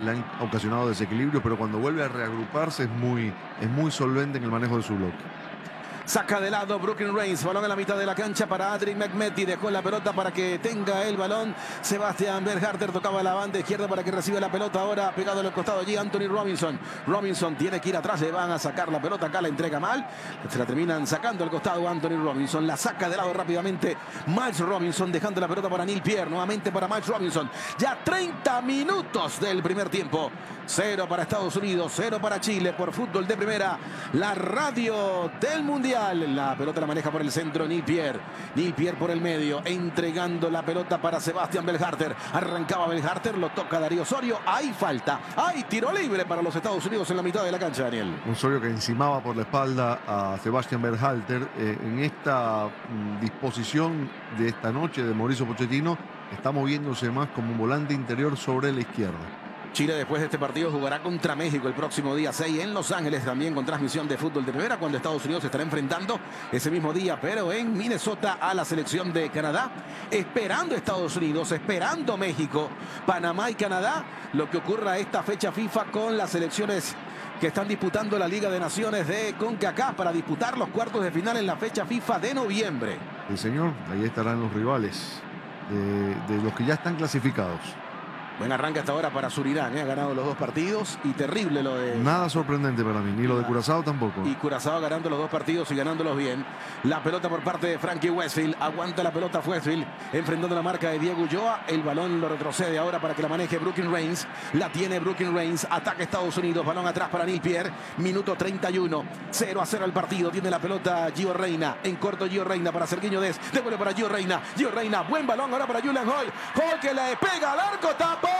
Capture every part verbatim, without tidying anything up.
le han ocasionado desequilibrio, pero cuando vuelve a reagruparse es muy, es muy solvente en el manejo de su bloque. Saca de lado Brooklyn Reigns, balón en la mitad de la cancha para Adrian Mehmeti, dejó la pelota para que tenga el balón Sebastian Berhalter, tocaba la banda izquierda para que reciba la pelota, ahora pegado al costado allí Anthony Robinson, Robinson tiene que ir atrás, le van a sacar la pelota, acá la entrega mal, se la terminan sacando al costado Anthony Robinson, la saca de lado rápidamente Miles Robinson, dejando la pelota para Neil Pierre, nuevamente para Miles Robinson, ya treinta minutos del primer tiempo, cero para Estados Unidos, cero para Chile por Fútbol de Primera, la radio del Mundial. La pelota la maneja por el centro Neil Pierre. Neil Pierre por el medio, entregando la pelota para Sebastian Berhalter. Arrancaba Berhalter, lo toca Darío Osorio. Hay falta, hay tiro libre para los Estados Unidos en la mitad de la cancha, Daniel. Osorio que encimaba por la espalda a Sebastian Berhalter. Eh, en esta mm, disposición de esta noche de Mauricio Pochettino, está moviéndose más como un volante interior sobre la izquierda. Chile después de este partido jugará contra México el próximo día seis en Los Ángeles, también con transmisión de Fútbol de Primera, cuando Estados Unidos estará enfrentando ese mismo día, pero en Minnesota, a la selección de Canadá, esperando Estados Unidos, esperando México, Panamá y Canadá, lo que ocurra a esta fecha FIFA con las selecciones que están disputando la Liga de Naciones de CONCACAF para disputar los cuartos de final en la fecha FIFA de noviembre. Sí, señor, ahí estarán los rivales de, de los que ya están clasificados. Buen arranque hasta ahora para Surinam, ¿eh? Ha ganado los dos partidos y terrible lo de... Nada sorprendente para mí, ni lo de Curazao tampoco. Y Curazao ganando los dos partidos y ganándolos bien. La pelota por parte de Frankie Westfield, aguanta la pelota Westfield, enfrentando la marca de Diego Ulloa. El balón lo retrocede ahora para que la maneje Brooklyn Reigns. La tiene Brooklyn Reigns, ataca Estados Unidos, balón atrás para Neil Pierre. Minuto treinta y uno, cero a cero el partido. Tiene la pelota Gio Reyna, en corto Gio Reyna para Sergiño Dest. Devuelve para Gio Reyna, Gio Reyna, buen balón ahora para Julian Hall. Hall que le pega al arco, tapó.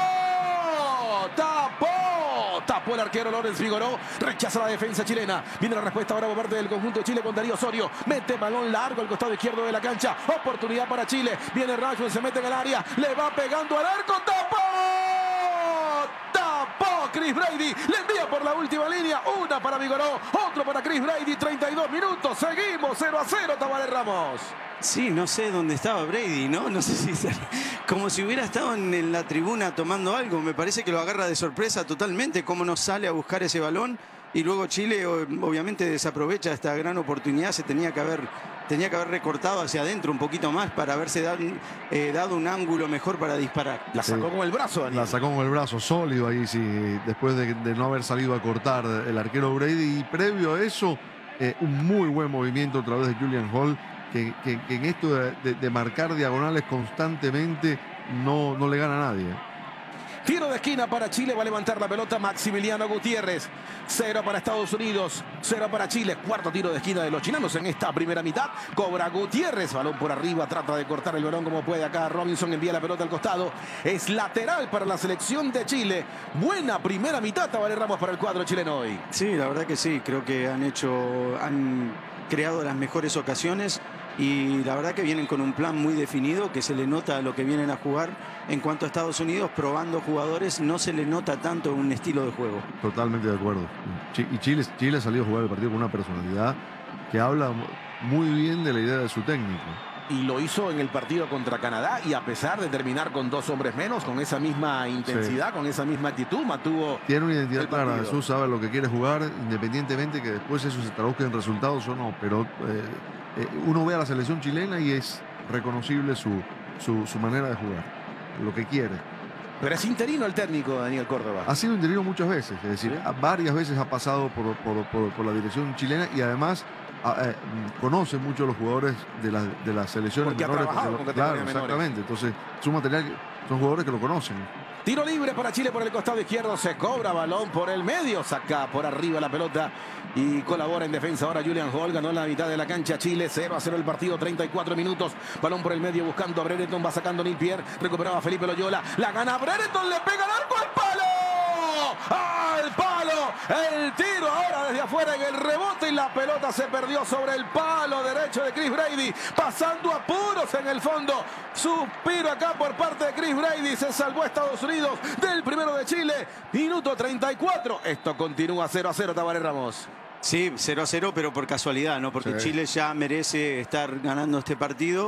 Tapó, tapó el arquero Lorenz Figueroa, rechaza la defensa chilena. Viene la respuesta ahora por parte del conjunto de Chile con Darío Osorio. Mete balón largo al costado izquierdo de la cancha. Oportunidad para Chile. Viene Rashford, se mete en el área. Le va pegando al arco. Tapó. Tapó Chris Brady. Le envía por la última línea. Una para Figueroa, otro para Chris Brady. treinta y dos minutos. Seguimos cero a cero, Tabaré Ramos. Sí, no sé dónde estaba Brady, ¿no? No sé si... Como si hubiera estado en, en la tribuna tomando algo. Me parece que lo agarra de sorpresa totalmente. Cómo no sale a buscar ese balón. Y luego Chile obviamente desaprovecha esta gran oportunidad. Se tenía que haber, tenía que haber recortado hacia adentro un poquito más para haberse dado, eh, dado un ángulo mejor para disparar. La sacó sí. con el brazo, Daniel. La sacó con el brazo sólido ahí, sí. Después de, de no haber salido a cortar el arquero Brady. Y previo a eso, eh, un muy buen movimiento a través de Julian Hall. Que, que, que en esto de, de, de marcar diagonales constantemente no, no le gana a nadie. Tiro de esquina para Chile, va a levantar la pelota Maximiliano Gutiérrez. Cero para Estados Unidos, cero para Chile. Cuarto tiro de esquina de los chilenos en esta primera mitad. Cobra Gutiérrez, balón por arriba, trata de cortar el balón como puede. Acá Robinson envía la pelota al costado. Es lateral para la selección de Chile. Buena primera mitad, Tabaré Ramos, para el cuadro chileno hoy. Sí, la verdad que sí, creo que han hecho... Han... creado las mejores ocasiones y la verdad que vienen con un plan muy definido, que se le nota lo que vienen a jugar. En cuanto a Estados Unidos, probando jugadores, no se le nota tanto un estilo de juego. Totalmente de acuerdo. Y Chile, Chile ha salido a jugar el partido con una personalidad que habla muy bien de la idea de su técnico. Y lo hizo en el partido contra Canadá, y a pesar de terminar con dos hombres menos, con esa misma intensidad, sí. con esa misma actitud, mantuvo. Tiene una identidad clara, Jesús sabe lo que quiere jugar, independientemente que después eso se traduzca en resultados o no, pero eh, eh, uno ve a la selección chilena y es reconocible su, su, su manera de jugar, lo que quiere. Pero es interino el técnico, Daniel Córdoba. Ha sido interino muchas veces, es decir, ¿sí? varias veces ha pasado por, por, por, por la dirección chilena y además eh, conoce mucho a los jugadores de, la, de las selecciones porque menores. Ha trabajado porque con claro, menores. exactamente. Entonces, su material son jugadores que lo conocen. Tiro libre para Chile por el costado izquierdo. Se cobra balón por el medio. Saca por arriba la pelota y colabora en defensa. Ahora Julian Hall ganó en la mitad de la cancha. Chile cero a cero el partido. treinta y cuatro minutos. Balón por el medio buscando a Brereton. Va sacando Neil Pierre. Recuperaba Felipe Loyola. La gana Brereton. Le pega al arco. ¡Al palo! ¡Al palo! El tiro ahora desde afuera en el rebote y la pelota se perdió sobre el palo derecho de Chris Brady. Pasando apuros en el fondo. Suspiro acá por parte de Chris Brady. Se salvó Estados Unidos del primero de Chile. Minuto treinta y cuatro. Esto continúa cero a cero, Tabaré Ramos. Sí, cero a cero, pero por casualidad, ¿no? Porque sí. Chile ya merece estar ganando este partido.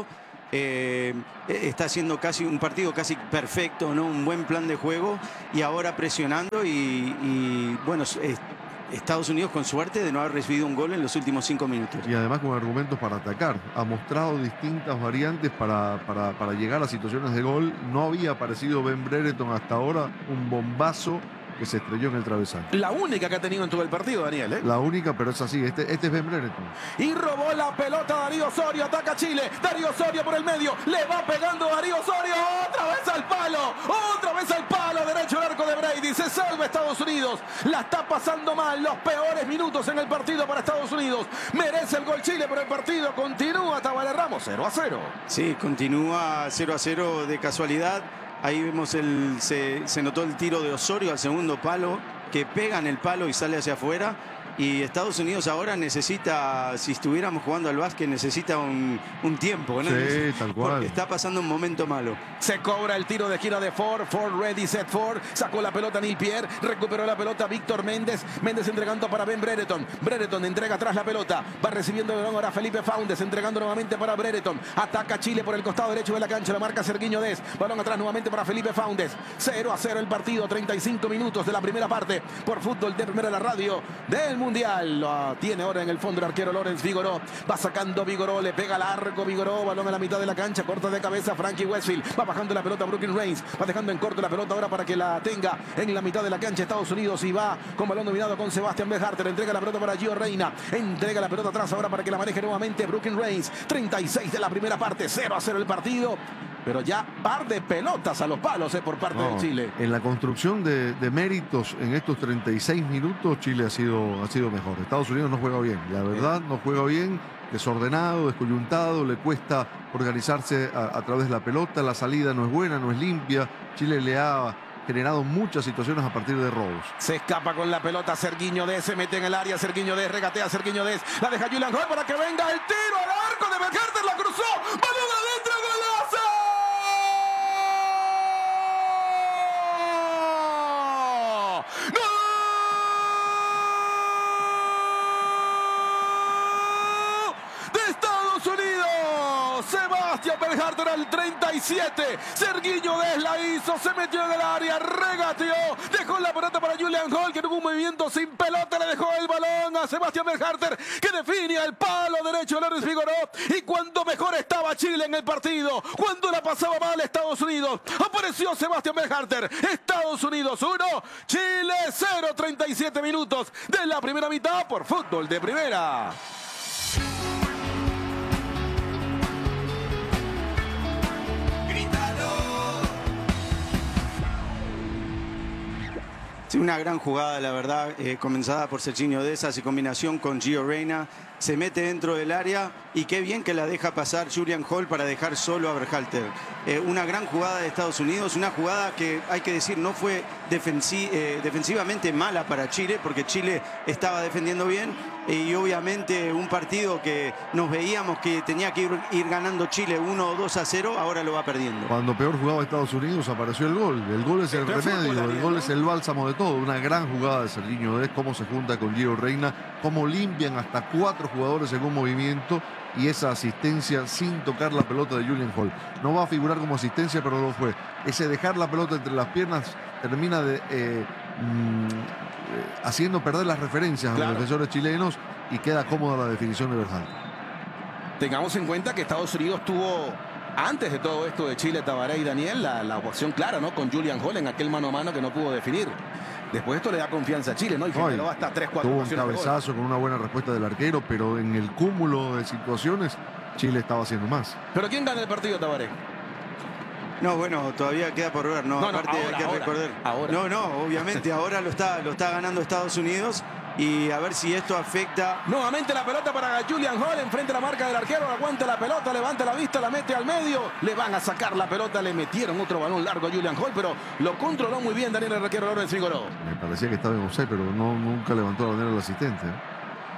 Eh, está haciendo casi un partido casi perfecto, ¿no? Un buen plan de juego y ahora presionando y, y bueno, eh, Estados Unidos con suerte de no haber recibido un gol en los últimos cinco minutos. Y además con argumentos para atacar. Ha mostrado distintas variantes para, para, para llegar a situaciones de gol. No había aparecido Ben Brereton hasta ahora, un bombazo que se estrelló en el travesaño. La única que ha tenido en todo el partido, Daniel, ¿eh? La única, pero es así. Este, este es Ben Brereton. Y robó la pelota Darío Osorio. Ataca Chile. Darío Osorio por el medio. Le va pegando Darío Osorio. Otra vez al palo. Otra vez al palo. Derecho al arco de Brady. Se salva Estados Unidos. La está pasando mal. Los peores minutos en el partido para Estados Unidos. Merece el gol Chile, pero el partido continúa. Tabaré Ramos cero a cero. Sí, continúa cero a cero de casualidad. Ahí vemos el se, se notó el tiro de Osorio al segundo palo, que pega en el palo y sale hacia afuera. Y Estados Unidos ahora necesita, si estuviéramos jugando al básquet, necesita un, un tiempo, ¿no? Sí, tal cual. Porque está pasando un momento malo. Se cobra el tiro de esquina de Ford. Ford ready, set Ford. Sacó la pelota Neil Pierre. Recuperó la pelota Víctor Méndez. Méndez entregando para Ben Brereton. Brereton entrega atrás la pelota. Va recibiendo el balón ahora Felipe Faundes. Entregando nuevamente para Brereton. Ataca Chile por el costado derecho de la cancha. La marca Serguiño Dez. Balón atrás nuevamente para Felipe Faundes. cero a cero el partido. treinta y cinco minutos de la primera parte. Por Fútbol de Primera, la radio del Mundial. Lo tiene ahora en el fondo el arquero Lorenz Vigoró. Va sacando Vigoró. Le pega largo Vigoró. Balón a la mitad de la cancha. Corta de cabeza Frankie Westfield. Va bajando la pelota Brooklyn Reigns. Va dejando en corto la pelota ahora para que la tenga en la mitad de la cancha Estados Unidos. Y va con balón dominado con Sebastián Berharter. Entrega la pelota para Gio Reina. Entrega la pelota atrás ahora para que la maneje nuevamente Brooklyn Reigns. treinta y seis de la primera parte. cero a cero el partido. Pero ya par de pelotas a los palos eh, por parte No, de Chile. En la construcción de, de méritos en estos treinta y seis minutos, Chile ha sido, ha sido mejor. Estados Unidos no juega bien, la verdad, no juega bien. Desordenado, descoyuntado, le cuesta organizarse a, a través de la pelota. La salida no es buena, no es limpia. Chile le ha generado muchas situaciones a partir de robos. Se escapa con la pelota Serguiño Dez, se mete en el área Serguiño Dez, regatea Serguiño Dez, la deja Julian Hall para que venga el tiro al arco de Berharter, la cruzó, balón adentro, golazo. ¡Gol! De Estados Unidos, Sebastián Berharter al treinta y siete, Serguiño Dez la hizo, se metió en el área, regateó, dejó la pelota para Julian Hall, que tuvo un movimiento sin pelota, le dejó el balón a Sebastián Berharter, que define al palo derecho de Lorenz Vigoró. Y cuando mejor estaba Chile en el partido, cuando la pasaba mal Estados Unidos, apareció Sebastián Berharter. Estados Unidos uno, Chile cero, treinta y siete minutos de la primera mitad por Fútbol de Primera. Sí, una gran jugada, la verdad, eh, comenzada por Sergiño Deza, y combinación con Gio Reina. Se mete dentro del área y qué bien que la deja pasar Julian Hall para dejar solo a Berhalter. Eh, una gran jugada de Estados Unidos, una jugada que hay que decir no fue defensi eh, defensivamente mala para Chile, porque Chile estaba defendiendo bien y obviamente un partido que nos veíamos que tenía que ir, ir ganando Chile uno o dos a cero, ahora lo va perdiendo. Cuando peor jugaba Estados Unidos apareció el gol. El gol es el remedio, el gol es el bálsamo de todo. Una gran jugada de Sergiño Dez, cómo se junta con Gio Reina, cómo limpian hasta cuatro jugadores en un movimiento y esa asistencia sin tocar la pelota de Julian Hall. No va a figurar como asistencia, pero lo fue. Ese dejar la pelota entre las piernas termina de, eh, mm, eh, haciendo perder las referencias claro. a los defensores chilenos y queda cómoda la definición de Berhalter. Tengamos en cuenta que Estados Unidos tuvo, antes de todo esto de Chile, Tabaré y Daniel, la, la opción clara, ¿no? Con Julian Hall en aquel mano a mano que no pudo definir. Después esto le da confianza a Chile, ¿no? Y generó hasta tres, cuatro tuvo un cabezazo con una buena respuesta del arquero, pero en el cúmulo de situaciones Chile estaba haciendo más. ¿Pero quién gana el partido, Tabaré? No, bueno, todavía queda por ver, ¿no? no, no Aparte ahora, hay que ahora, recordar. Ahora. No, no, obviamente ahora lo está, lo está ganando Estados Unidos. Y a ver si esto afecta. Nuevamente la pelota para Julian Hall, enfrente a la marca del arquero, aguanta la pelota, levanta la vista, la mete al medio, le van a sacar la pelota, le metieron otro balón largo a Julian Hall, pero lo controló muy bien Daniel el arquero Lorenz Vigoró. Me parecía que estaba en offside, pero no, nunca levantó la bandera del asistente.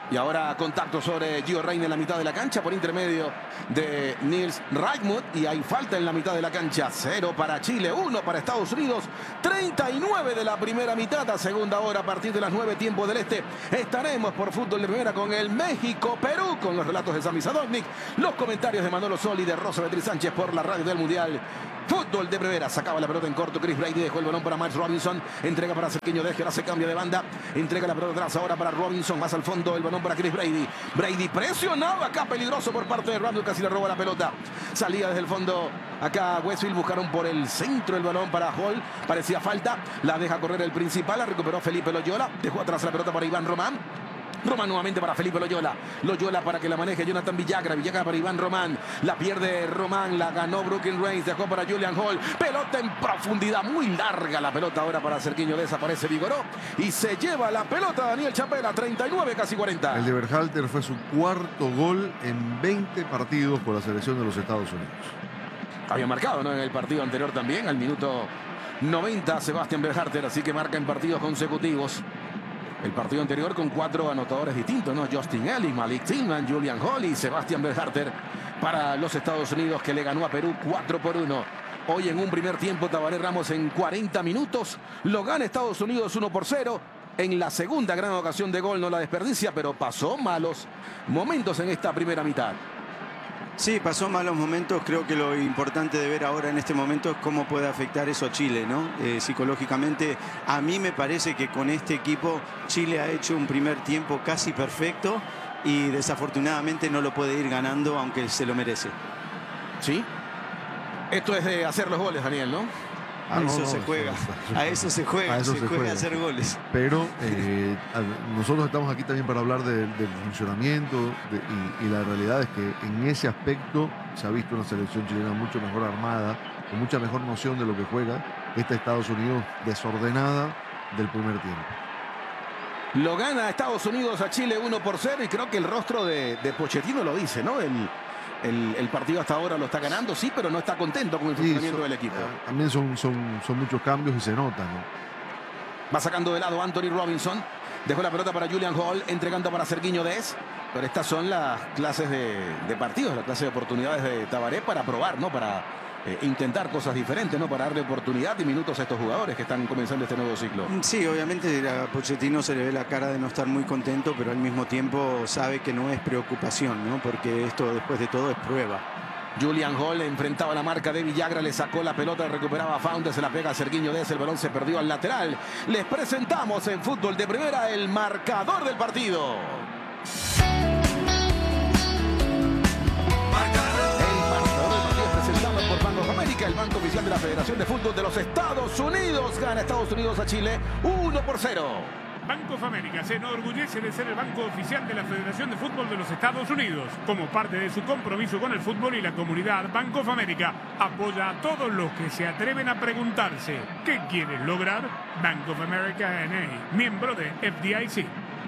Y ahora contacto sobre Gio Reyna en la mitad de la cancha por intermedio de Nils Reichmuth. Y hay falta en la mitad de la cancha. Cero para Chile, uno para Estados Unidos. treinta y nueve de la primera mitad. A segunda hora, a partir de las nueve, tiempo del este. Estaremos por Fútbol de Primera con el México-Perú. Con los relatos de Sami Sadovnik. Los comentarios de Manolo Sol y de Rosa Beatriz Sánchez por la radio del Mundial. Fútbol de Primera. Sacaba la pelota en corto. Chris Brady dejó el balón para Miles Robinson. Entrega para Cerqueño de ahora se cambia de banda. Entrega la pelota atrás ahora para Robinson. Más al fondo el balón para Chris Brady. Brady presionado acá, peligroso por parte de Randall. Casi le roba la pelota. Salía desde el fondo acá Westfield. Buscaron por el centro el balón para Hall. Parecía falta. La deja correr el principal. La recuperó Felipe Loyola. Dejó atrás la pelota para Iván Román. Román nuevamente para Felipe Loyola. Loyola para que la maneje Jonathan Villagra. Villagra para Iván Román. La pierde Román. La ganó Brooklyn Reigns. Dejó para Julian Hall. Pelota en profundidad. Muy larga la pelota ahora para Cerqueño. Desaparece Vigoró. Y se lleva la pelota Daniel Chapela. treinta y nueve, casi cuarenta. El de Berhalter fue su cuarto gol en veinte partidos por la selección de los Estados Unidos. Había marcado, ¿no? En el partido anterior también. Al minuto noventa, Sebastián Berhalter. Así que marca en partidos consecutivos. El partido anterior con cuatro anotadores distintos, ¿no? Justin Ellis, Malik Tillman, Julian Hall y Sebastián Berhalter para los Estados Unidos, que le ganó a Perú cuatro por uno. Hoy en un primer tiempo, Tabaré Ramos en cuarenta minutos lo gana Estados Unidos uno por cero. En la segunda gran ocasión de gol no la desperdicia, pero pasó malos momentos en esta primera mitad. Sí, pasó malos momentos. Creo que lo importante de ver ahora en este momento es cómo puede afectar eso a Chile, ¿no? Eh, psicológicamente, a mí me parece que con este equipo Chile ha hecho un primer tiempo casi perfecto y desafortunadamente no lo puede ir ganando, aunque se lo merece. Sí. Esto es de hacer los goles, Daniel, ¿no? A Ah, no, eso no, se eso- juega, eso- a eso se juega, a eso se, se juega juega. a hacer goles. Pero eh, a- nosotros estamos aquí también para hablar de- del funcionamiento de- y, y la realidad es que en ese aspecto se ha visto una selección chilena mucho mejor armada, con mucha mejor noción de lo que juega, que esta Estados Unidos desordenada del primer tiempo. Lo gana Estados Unidos a Chile uno por cero y creo que el rostro de, de Pochettino lo dice, ¿no? El, el, el partido hasta ahora lo está ganando, sí, pero no está contento con el Sí, funcionamiento son- del equipo. eh, también son, son, son muchos cambios y se notan, ¿no? Va sacando de lado Anthony Robinson. Dejó la pelota para Julian Hall, entregando para Cerqueño Dez. Pero estas son las clases de, de partidos, las clases de oportunidades de Tabaré para probar, ¿no? Para eh, intentar cosas diferentes, ¿no? Para darle oportunidad y minutos a estos jugadores que están comenzando este nuevo ciclo. Sí, obviamente a Pochettino se le ve la cara de no estar muy contento, pero al mismo tiempo sabe que no es preocupación, ¿no? Porque esto después de todo es prueba. Julian Hall enfrentaba la marca de Villagra, le sacó la pelota, recuperaba a Founder, se la pega a Cerqueño Dez, el balón se perdió al lateral. Les presentamos en Fútbol de Primera el marcador del partido. El marcador del partido es presentado por Banco of America, el banco oficial de la Federación de Fútbol de los Estados Unidos. Gana Estados Unidos a Chile uno por cero. Banco of America se enorgullece de ser el banco oficial de la Federación de Fútbol de los Estados Unidos. Como parte de su compromiso con el fútbol y la comunidad, Banco of America apoya a todos los que se atreven a preguntarse ¿qué quieres lograr? Bank of America N A, miembro de F D I C.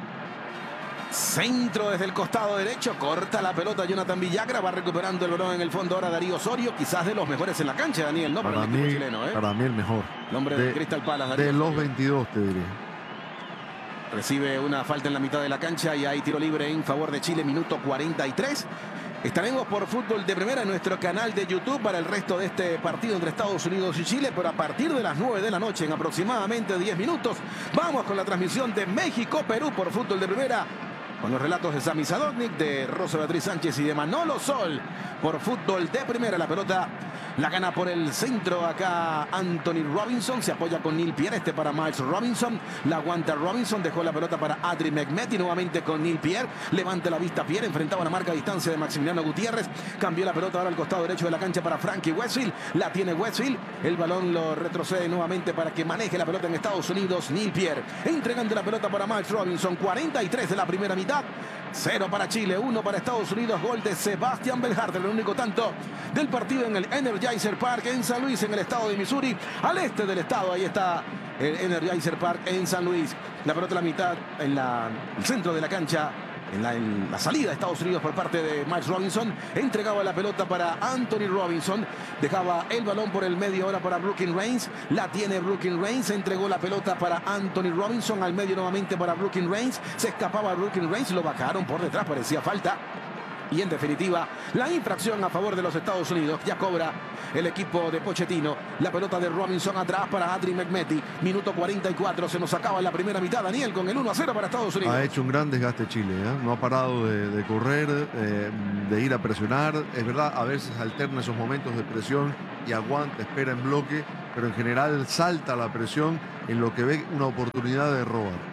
Centro desde el costado derecho, corta la pelota Jonathan Villagra, va recuperando el balón en el fondo ahora Darío Osorio, quizás de los mejores en la cancha, Daniel, ¿no? Para, Para el equipo mí, chileno, ¿eh? para mí el mejor. El hombre de, de Crystal Palace, Darío de los Osorio. veintidós, te diría. Recibe una falta en la mitad de la cancha y hay tiro libre en favor de Chile, minuto cuarenta y tres. Estaremos por Fútbol de Primera en nuestro canal de YouTube para el resto de este partido entre Estados Unidos y Chile, pero a partir de las nueve de la noche, en aproximadamente diez minutos, vamos con la transmisión de México-Perú por Fútbol de Primera, con los relatos de Sami Sadovnik, de Rosa Beatriz Sánchez y de Manolo Sol por Fútbol de Primera. La pelota la gana por el centro acá Anthony Robinson, se apoya con Neil Pierre, este para Miles Robinson, la aguanta Robinson, dejó la pelota para Adri Mehmeti, nuevamente con Neil Pierre, levanta la vista Pierre, enfrentaba la marca a distancia de Maximiliano Gutiérrez, cambió la pelota ahora al costado derecho de la cancha para Frankie Westfield, la tiene Westfield, el balón lo retrocede nuevamente para que maneje la pelota en Estados Unidos, Neil Pierre, entregando la pelota para Miles Robinson, cuarenta y tres de la primera mitad, cero para Chile, uno para Estados Unidos, gol de Sebastián Berhalter, el único tanto del partido en el Energizer Park en San Luis, en el estado de Missouri, al este del estado. Ahí está el Energizer Park en San Luis. La pelota a la mitad, en la, el centro de la cancha. en la, en la salida de Estados Unidos por parte de Miles Robinson. Entregaba la pelota para Anthony Robinson. Dejaba el balón por el medio ahora para Brooklyn Reigns. La tiene Brooklyn Reigns. Entregó la pelota para Anthony Robinson. Al medio nuevamente para Brooklyn Reigns. Se escapaba Brooklyn Reigns. Lo bajaron por detrás. Parecía falta. Y en definitiva, la infracción a favor de los Estados Unidos. Ya cobra el equipo de Pochettino. La pelota de Robinson atrás para Adrian Mehmeti. Minuto cuarenta y cuatro. Se nos acaba la primera mitad. Daniel con el uno a cero para Estados Unidos. Ha hecho un gran desgaste Chile. ¿eh? No ha parado de, de correr, eh, de ir a presionar. Es verdad, a veces alterna esos momentos de presión y aguanta, espera en bloque. Pero en general salta la presión en lo que ve una oportunidad de robar.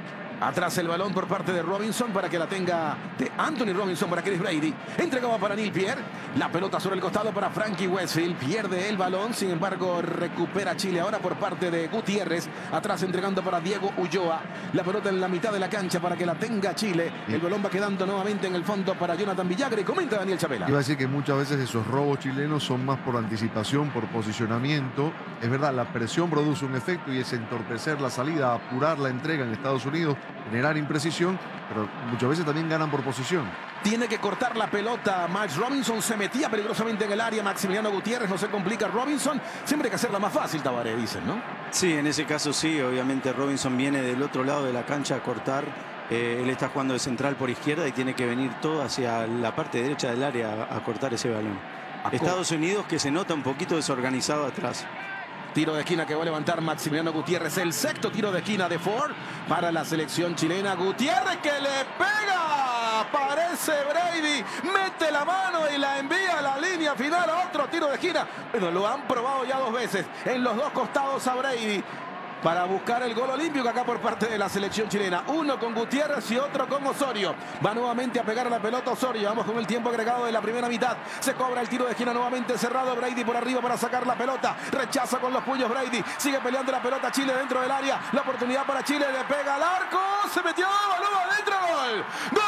Atrás el balón por parte de Robinson para que la tenga de Anthony Robinson para Chris Brady. Entregaba para Neil Pierre. La pelota sobre el costado para Frankie Westfield. Pierde el balón. Sin embargo, recupera Chile ahora por parte de Gutiérrez. Atrás entregando para Diego Ulloa. La pelota en la mitad de la cancha para que la tenga Chile. El balón va quedando nuevamente en el fondo para Jonathan Villagra. Y comenta Daniel Chapela. Iba a decir que muchas veces esos robos chilenos son más por anticipación, por posicionamiento. Es verdad, la presión produce un efecto y es entorpecer la salida, apurar la entrega en Estados Unidos, generar imprecisión, pero muchas veces también ganan por posición. Tiene que cortar la pelota. Miles Robinson se metía peligrosamente en el área. Maximiliano Gutiérrez, no se complica Robinson. Siempre hay que hacerla más fácil, Tabaré, dicen, ¿no? Sí, en ese caso sí. Obviamente Robinson viene del otro lado de la cancha a cortar. Eh, él está jugando de central por izquierda y tiene que venir todo hacia la parte derecha del área a, a cortar ese balón. A Estados Unidos que se nota un poquito desorganizado atrás. Tiro de esquina que va a levantar Maximiliano Gutiérrez. El sexto tiro de esquina de Ford para la selección chilena. Gutiérrez que le pega. Aparece Brady. Mete la mano y la envía a la línea final a otro tiro de esquina. Bueno, lo han probado ya dos veces. En los dos costados a Brady. Para buscar el gol olímpico acá por parte de la selección chilena. Uno con Gutiérrez y otro con Osorio. Va nuevamente a pegar a la pelota Osorio. Vamos con el tiempo agregado de la primera mitad. Se cobra el tiro de esquina nuevamente cerrado. Brady por arriba para sacar la pelota. Rechaza con los puños Brady. Sigue peleando la pelota Chile dentro del área. La oportunidad para Chile. Le pega al arco. Se metió. Balón adentro. Gol. ¡Gol!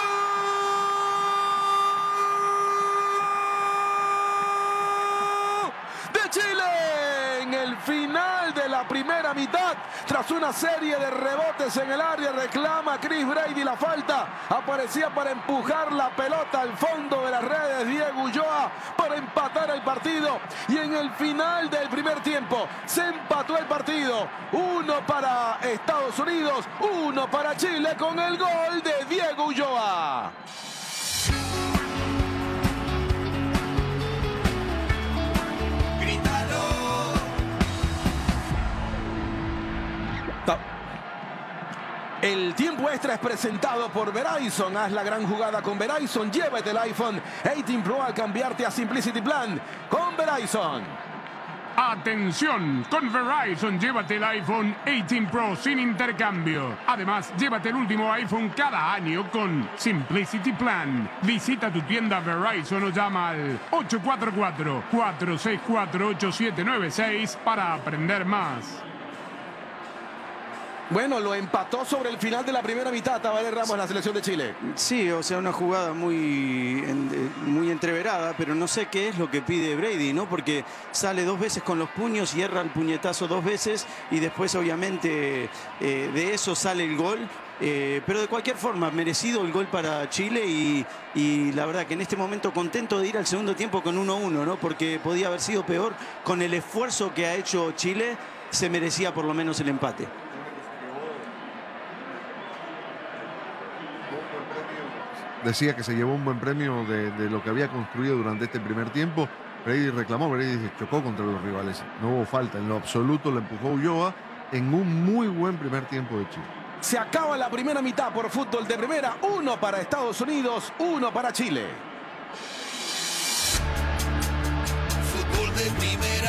De Chile. En el final de la primera mitad, tras una serie de rebotes en el área, reclama Chris Brady la falta. Aparecía para empujar la pelota al fondo de las redes Diego Ulloa para empatar el partido. Y en el final del primer tiempo se empató el partido. Uno para Estados Unidos, uno para Chile con el gol de Diego Ulloa. El tiempo extra es presentado por Verizon. Haz la gran jugada con Verizon. Llévate el iPhone dieciocho Pro al cambiarte a Simplicity Plan con Verizon. Atención, con Verizon llévate el iPhone dieciocho Pro sin intercambio. Además, llévate el último iPhone cada año con Simplicity Plan. Visita tu tienda Verizon o llama al ocho cuatro cuatro, cuatro seis cuatro, ocho siete nueve seis para aprender más. Bueno, lo empató sobre el final de la primera mitad, Tabaré Ramos, la selección de Chile. Sí, o sea, una jugada muy, muy entreverada, pero no sé qué es lo que pide Brady, ¿no? Porque sale dos veces con los puños y erra el puñetazo dos veces y después, obviamente, eh, de eso sale el gol. Eh, pero de cualquier forma, merecido el gol para Chile y, y la verdad que en este momento contento de ir al segundo tiempo con uno a uno, ¿no? Porque podía haber sido peor. Con el esfuerzo que ha hecho Chile, se merecía por lo menos el empate. Decía que se llevó un buen premio de, de lo que había construido durante este primer tiempo. Brady reclamó, Brady chocó contra los rivales. No hubo falta, en lo absoluto le empujó Ulloa en un muy buen primer tiempo de Chile. Se acaba la primera mitad por fútbol de primera. Uno para Estados Unidos, uno para Chile. Fútbol de primera.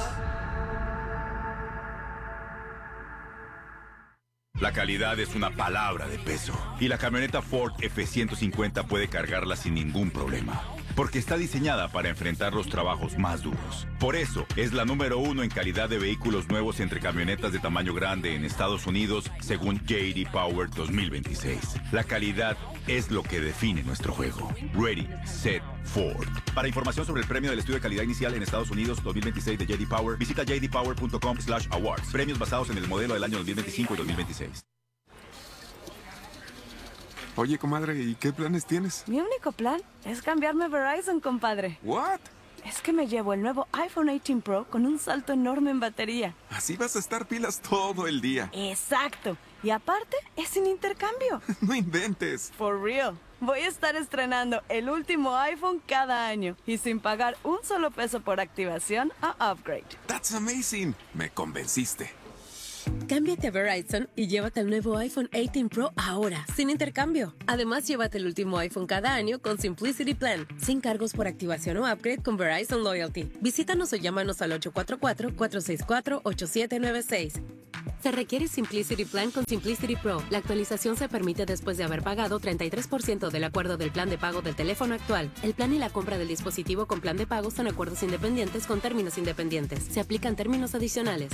La calidad es una palabra de peso y la camioneta Ford F ciento cincuenta puede cargarla sin ningún problema, porque está diseñada para enfrentar los trabajos más duros. Por eso, es la número uno en calidad de vehículos nuevos entre camionetas de tamaño grande en Estados Unidos, según J D Power dos mil veintiséis. La calidad es lo que define nuestro juego. Ready, Set, Ford. Para información sobre el premio del estudio de calidad inicial en Estados Unidos dos mil veintiséis de J D Power, visita j d power punto com slash awards. Premios basados en el modelo del año dos mil veinticinco y dos mil veintiséis. Oye, comadre, ¿y qué planes tienes? Mi único plan es cambiarme a Verizon, compadre. ¿What? Es que me llevo el nuevo iPhone dieciocho Pro con un salto enorme en batería. Así vas a estar pilas todo el día. Exacto. Y aparte, es sin intercambio. No inventes. For real. Voy a estar estrenando el último iPhone cada año y sin pagar un solo peso por activación o upgrade. That's amazing. Me convenciste. Cámbiate a Verizon y llévate el nuevo iPhone dieciocho Pro ahora, sin intercambio. Además, llévate el último iPhone cada año con Simplicity Plan, sin cargos por activación o upgrade con Verizon Loyalty. Visítanos o llámanos al ocho cuatro cuatro, cuatro seis cuatro, ocho siete nueve seis. Se requiere Simplicity Plan con Simplicity Pro. La actualización se permite después de haber pagado treinta y tres por ciento del acuerdo del plan de pago del teléfono actual. El plan y la compra del dispositivo con plan de pago son acuerdos independientes con términos independientes. Se aplican términos adicionales.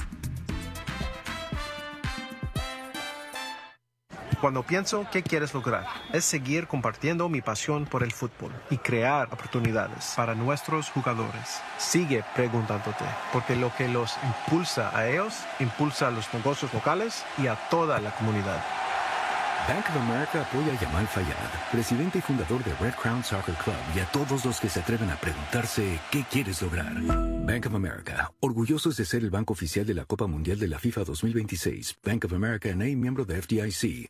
Cuando pienso qué quieres lograr, es seguir compartiendo mi pasión por el fútbol y crear oportunidades para nuestros jugadores. Sigue preguntándote, porque lo que los impulsa a ellos, impulsa a los negocios locales y a toda la comunidad. Bank of America apoya a Yamal Fayad, presidente y fundador de Red Crown Soccer Club, y a todos los que se atreven a preguntarse qué quieres lograr. Bank of America, orgullosos de ser el banco oficial de la Copa Mundial de la FIFA dos mil veintiséis. Bank of America N A, miembro de F D I C.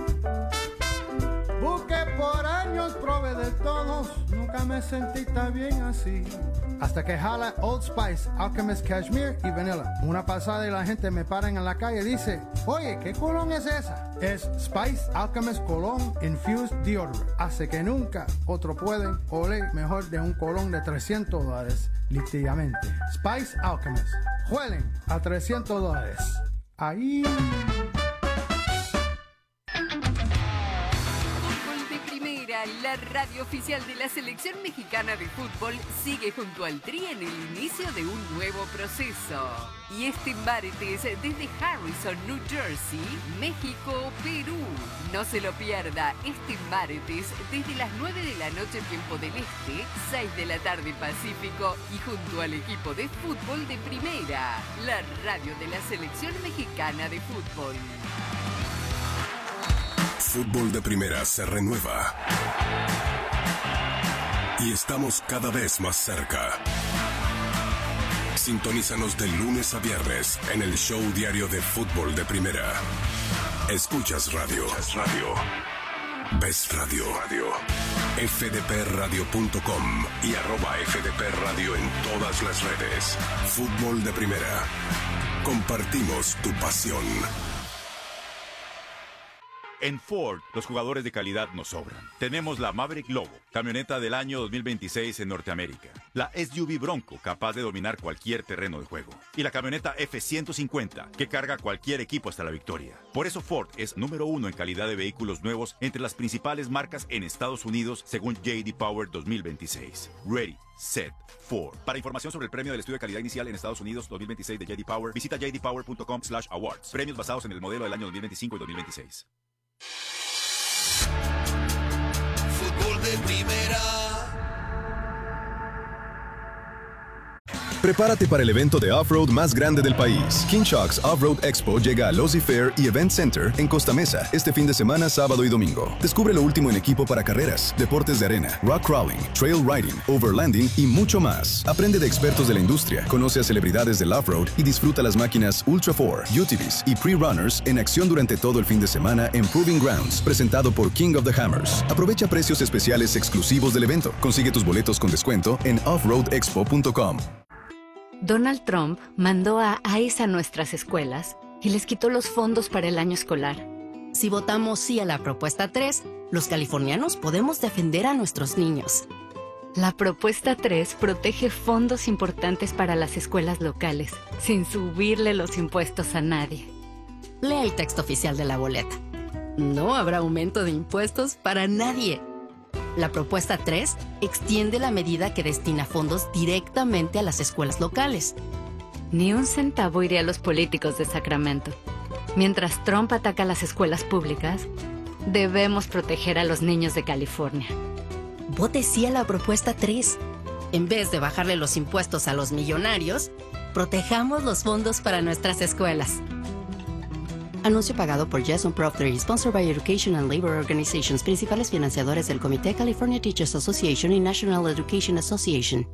Busqué por años, probé de todos, nunca me sentí tan bien así. Hasta que jala Old Spice, Alchemist Cashmere y Vanilla. Una pasada y la gente me para en la calle y dice, oye, ¿qué colón es esa? Es Spice Alchemist Cologne Infused Deodorant. Hace que nunca otro pueden oler mejor de un colón de trescientos dólares, literalmente. Spice Alchemist. Huelen a trescientos dólares. Ahí... La radio oficial de la selección mexicana de fútbol sigue junto al Tri en el inicio de un nuevo proceso. Y este martes desde Harrison, New Jersey, México, Perú. No se lo pierda este martes desde las nueve de la noche tiempo del Este, seis de la tarde Pacífico y junto al equipo de fútbol de Primera, la radio de la selección mexicana de fútbol. Fútbol de Primera se renueva. Y estamos cada vez más cerca. Sintonízanos de lunes a viernes en el show diario de Fútbol de Primera. Escuchas radio. radio. Ves radio. radio. F D P radio punto com y arroba F D P Radio en todas las redes. Fútbol de Primera. Compartimos tu pasión. En Ford, los jugadores de calidad nos sobran. Tenemos la Maverick Lobo, camioneta del año dos mil veintiséis en Norteamérica. La S U V Bronco, capaz de dominar cualquier terreno de juego. Y la camioneta F ciento cincuenta, que carga cualquier equipo hasta la victoria. Por eso Ford es número uno en calidad de vehículos nuevos entre las principales marcas en Estados Unidos, según J D Power dos mil veintiséis. Ready, set, Ford. Para información sobre el premio del estudio de calidad inicial en Estados Unidos dos mil veintiséis de J D Power, visita j d power punto com slash awards. Premios basados en el modelo del año dos mil veinticinco y dos mil veintiséis. Fútbol de Primera. Prepárate para el evento de off-road más grande del país. King Sharks Off-Road Expo llega a Losi Fair y Event Center en Costa Mesa este fin de semana, sábado y domingo. Descubre lo último en equipo para carreras, deportes de arena, rock crawling, trail riding, overlanding y mucho más. Aprende de expertos de la industria, conoce a celebridades del off-road y disfruta las máquinas Ultra cuatro, U T Vs y Pre-Runners en acción durante todo el fin de semana en Proving Grounds, presentado por King of the Hammers. Aprovecha precios especiales exclusivos del evento. Consigue tus boletos con descuento en off road expo punto com. Donald Trump mandó a ICE a nuestras escuelas y les quitó los fondos para el año escolar. Si votamos sí a la propuesta tres, los californianos podemos defender a nuestros niños. La propuesta tres protege fondos importantes para las escuelas locales, sin subirle los impuestos a nadie. Lea el texto oficial de la boleta. No habrá aumento de impuestos para nadie. La propuesta tres extiende la medida que destina fondos directamente a las escuelas locales. Ni un centavo iría a los políticos de Sacramento. Mientras Trump ataca a las escuelas públicas, debemos proteger a los niños de California. Vote sí a la propuesta tres. En vez de bajarle los impuestos a los millonarios, protejamos los fondos para nuestras escuelas. Anuncio pagado por Jason Proctor, sponsored by Education and Labor Organizations, principales financiadores del Comité California Teachers Association y National Education Association.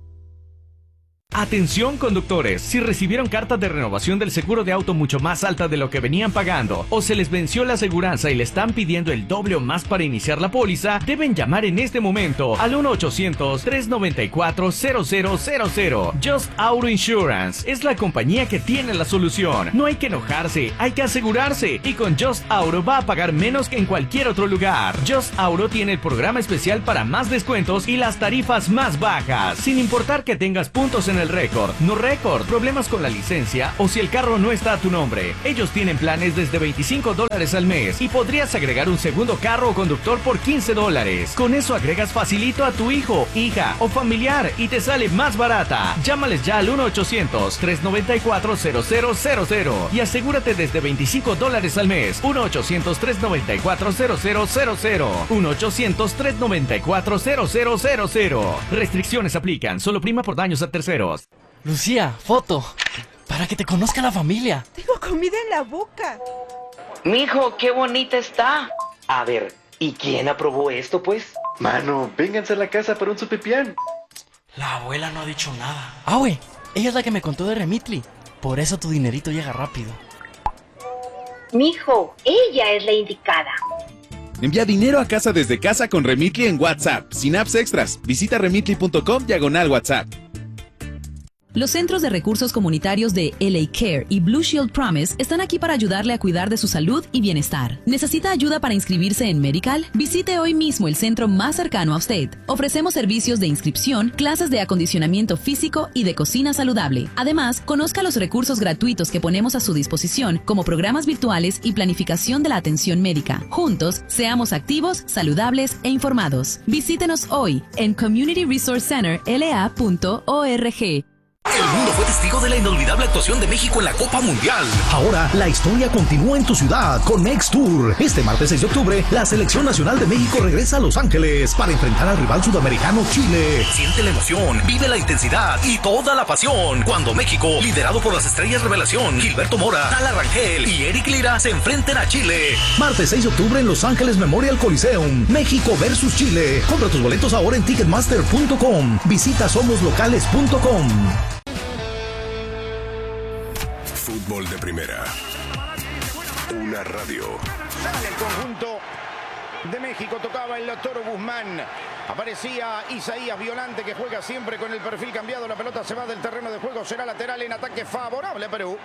Atención conductores, si recibieron cartas de renovación del seguro de auto mucho más alta de lo que venían pagando o se les venció la aseguranza y le están pidiendo el doble o más para iniciar la póliza, deben llamar en este momento al uno ochocientos, tres noventa y cuatro, cero cero cero cero. Just Auto Insurance es la compañía que tiene la solución. No hay que enojarse, hay que asegurarse y con Just Auto va a pagar menos que en cualquier otro lugar. Just Auto tiene el programa especial para más descuentos y las tarifas más bajas, sin importar que tengas puntos en el récord, no récord, problemas con la licencia o si el carro no está a tu nombre. Ellos tienen planes desde veinticinco dólares al mes y podrías agregar un segundo carro o conductor por quince dólares. Con eso agregas facilito a tu hijo, hija o familiar y te sale más barata. Llámales ya al uno ochocientos, tres noventa y cuatro, cero cero cero cero y asegúrate desde veinticinco dólares al mes. uno ochocientos, tres noventa y cuatro, cero cero cero cero. uno ochocientos, tres noventa y cuatro, cero cero cero cero. Restricciones aplican, solo prima por daños a terceros. Lucía, foto. Para que te conozca la familia. Tengo comida en la boca. Mijo, qué bonita está. A ver, ¿y quién aprobó esto, pues? Mano, vénganse a la casa para un sopipián. La abuela no ha dicho nada. Ah, güey, ella es la que me contó de Remitly. Por eso tu dinerito llega rápido. Mijo, ella es la indicada. Envía dinero a casa desde casa con Remitly en WhatsApp, sin apps extras. Visita remitly punto com diagonal WhatsApp. Los Centros de Recursos Comunitarios de L A Care y Blue Shield Promise están aquí para ayudarle a cuidar de su salud y bienestar. ¿Necesita ayuda para inscribirse en Medical? Visite hoy mismo el centro más cercano a usted. Ofrecemos servicios de inscripción, clases de acondicionamiento físico y de cocina saludable. Además, conozca los recursos gratuitos que ponemos a su disposición, como programas virtuales y planificación de la atención médica. Juntos, seamos activos, saludables e informados. Visítenos hoy en community resource center l a punto org. El mundo fue testigo de la inolvidable actuación de México en la Copa Mundial. Ahora, la historia continúa en tu ciudad con Next Tour. Este martes seis de octubre, la Selección Nacional de México regresa a Los Ángeles para enfrentar al rival sudamericano Chile. Siente la emoción, vive la intensidad y toda la pasión cuando México, liderado por las estrellas revelación Gilberto Mora, Tala Rangel y Eric Lira, se enfrenten a Chile. Martes seis de octubre en Los Ángeles Memorial Coliseum. México versus Chile. Compra tus boletos ahora en ticketmaster punto com. Visita somos locales punto com. Fútbol de Primera. Una radio. Sale el conjunto de México, tocaba el Toro Guzmán. Aparecía Isaías Violante, que juega siempre con el perfil cambiado. La pelota se va del terreno de juego, será lateral en ataque favorable a Perú.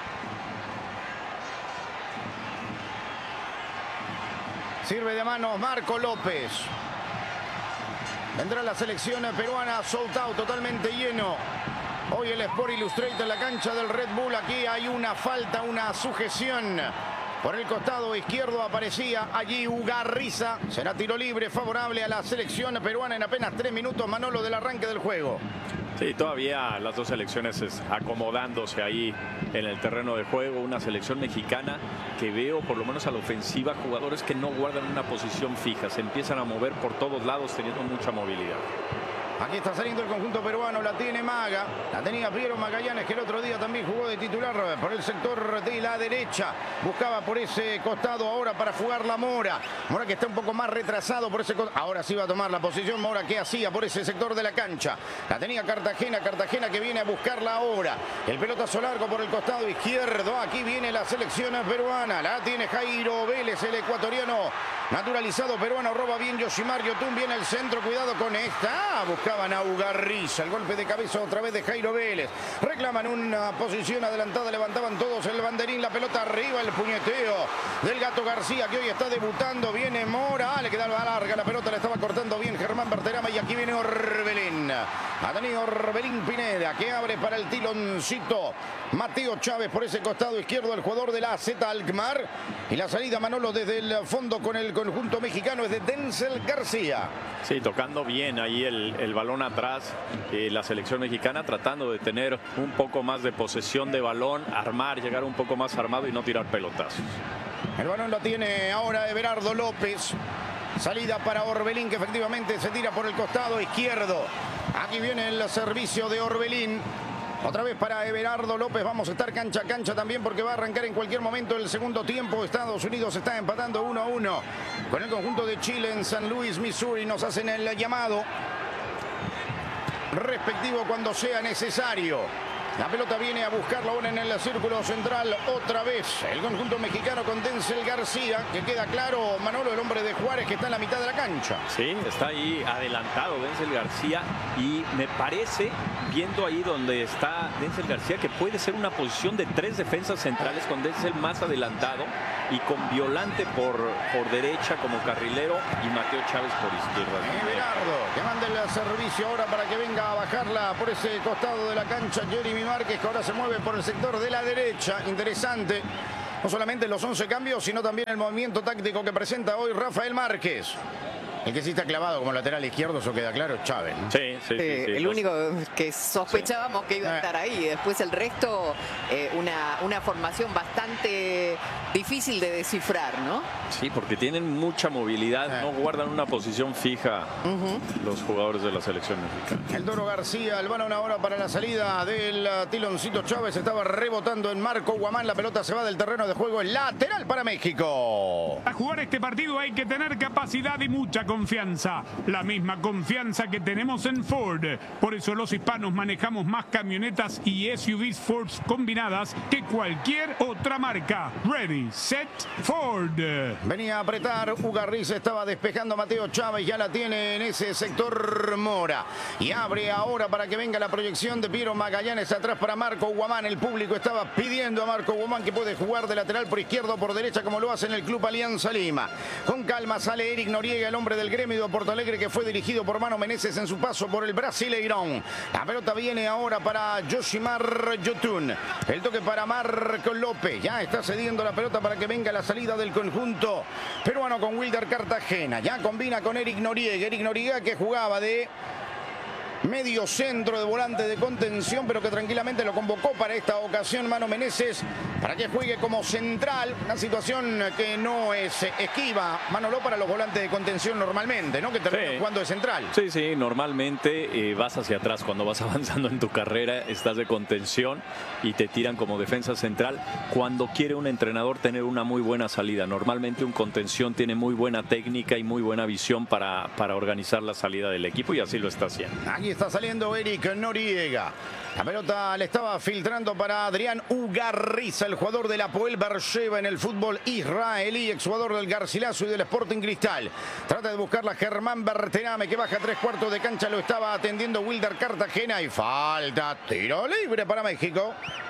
Sirve de manos Marco López. Vendrá la selección peruana, sold out, totalmente lleno. Hoy el Sport Illustrated en la cancha del Red Bull. Aquí hay una falta, una sujeción. Por el costado izquierdo aparecía allí Ugarriza. Será tiro libre favorable a la selección peruana en apenas tres minutos, Manolo, del arranque del juego. Sí, todavía las dos selecciones acomodándose ahí en el terreno de juego. Una selección mexicana que veo, por lo menos a la ofensiva, jugadores que no guardan una posición fija. Se empiezan a mover por todos lados teniendo mucha movilidad. Aquí está saliendo el conjunto peruano, la tiene Maga, la tenía Piero Magallanes, que el otro día también jugó de titular por el sector de la derecha. Buscaba por ese costado ahora para jugar la Mora. Mora que está un poco más retrasado por ese costado. Ahora sí va a tomar la posición Mora, que hacía por ese sector de la cancha. La tenía Cartagena, Cartagena que viene a buscarla ahora. El pelotazo largo por el costado izquierdo. Aquí viene la selección peruana. La tiene Jairo Vélez, el ecuatoriano naturalizado peruano. Roba bien Yoshimar Yotun, viene el centro. Cuidado con esta. Ah, buscaban a Ugarriza. El golpe de cabeza otra vez de Jairo Vélez. Reclaman una posición adelantada. Levantaban todos el banderín. La pelota arriba. El puñeteo del Gato García, que hoy está debutando. Viene Mora. Ah, le quedaba larga. La pelota la estaba cortando bien Germán Berterama. Y aquí viene Orbelín. Ha tenido Orbelín Pineda, que abre para el tiloncito. Mateo Chávez por ese costado izquierdo, el jugador de la A Z Alkmaar. Y la salida, Manolo, desde el fondo con el conjunto mexicano es de Denzel García. Sí, tocando bien ahí el, el balón atrás. Eh, la selección mexicana tratando de tener un poco más de posesión de balón, armar, llegar un poco más armado y no tirar pelotazos. El balón lo tiene ahora Everardo López. Salida para Orbelín, que efectivamente se tira por el costado izquierdo. Aquí viene el servicio de Orbelín. Otra vez para Everardo López. Vamos a estar cancha a cancha también porque va a arrancar en cualquier momento el segundo tiempo. Estados Unidos está empatando uno a uno con el conjunto de Chile en San Luis, Missouri. Nos hacen el llamado respectivo cuando sea necesario. La pelota viene a buscarla ahora en el círculo central otra vez. El conjunto mexicano con Denzel García, que queda claro, Manolo, el hombre de Juárez que está en la mitad de la cancha. Sí, está ahí adelantado Denzel García y me parece, viendo ahí donde está Denzel García, que puede ser una posición de tres defensas centrales con Denzel más adelantado y con Violante por, por derecha como carrilero y Mateo Chávez por izquierda. Everardo, que manda el servicio ahora para que venga a bajarla por ese costado de la cancha Jeremy Márquez, que ahora se mueve por el sector de la derecha. Interesante, no solamente los once cambios, sino también el movimiento táctico que presenta hoy Rafael Márquez. El que sí está clavado como lateral izquierdo, eso queda claro, es Chávez, ¿no? Sí, sí, sí, eh, sí. El único que sospechábamos sí. que iba a estar ahí. Después el resto, eh, una, una formación bastante difícil de descifrar, ¿no? Sí, porque tienen mucha movilidad, no guardan una posición fija uh-huh. los jugadores de la selección mexicana. El Toro García, el balón ahora para la salida del Tiloncito Chávez. Estaba rebotando en Marco Guamán. La pelota se va del terreno de juego. El lateral para México. Para jugar este partido hay que tener capacidad y mucha confianza. La misma confianza que tenemos en Ford. Por eso los hispanos manejamos más camionetas y S U Vs Ford combinadas que cualquier otra marca. Ready, set, Ford. Venía a apretar Ugarriz, estaba despejando Mateo Chávez, ya la tiene en ese sector Mora. Y abre ahora para que venga la proyección de Piero Magallanes atrás para Marco Guamán. El público estaba pidiendo a Marco Guamán que puede jugar de lateral por izquierda o por derecha como lo hace en el Club Alianza Lima. Con calma sale Eric Noriega, el hombre del gremio de Porto Alegre que fue dirigido por Mano Meneses en su paso por el Brasileirão. La pelota viene ahora para Yoshimar Yotun. El toque para Marco López. Ya está cediendo la pelota para que venga la salida del conjunto peruano con Wilder Cartagena. Ya combina con Eric Noriega. Eric Noriega que jugaba de medio centro de volante de contención, pero que tranquilamente lo convocó para esta ocasión Mano Meneses para que juegue como central. Una situación que no es esquiva, Manolo, para los volantes de contención normalmente, ¿no? Que terminan sí. jugando de central. Sí, sí, normalmente eh, vas hacia atrás cuando vas avanzando en tu carrera, estás de contención y te tiran como defensa central cuando quiere un entrenador tener una muy buena salida. Normalmente un contención tiene muy buena técnica y muy buena visión para, para organizar la salida del equipo y así lo está haciendo. Aquí está saliendo Eric Noriega. La pelota le estaba filtrando para Adrián Ugarriz, el jugador de la Apoel Beersheva en el fútbol israelí, exjugador del Garcilaso y del Sporting Cristal. Trata de buscarla Germán Berterame, que baja tres cuartos de cancha, lo estaba atendiendo Wilder Cartagena y falta. Tiro libre para México.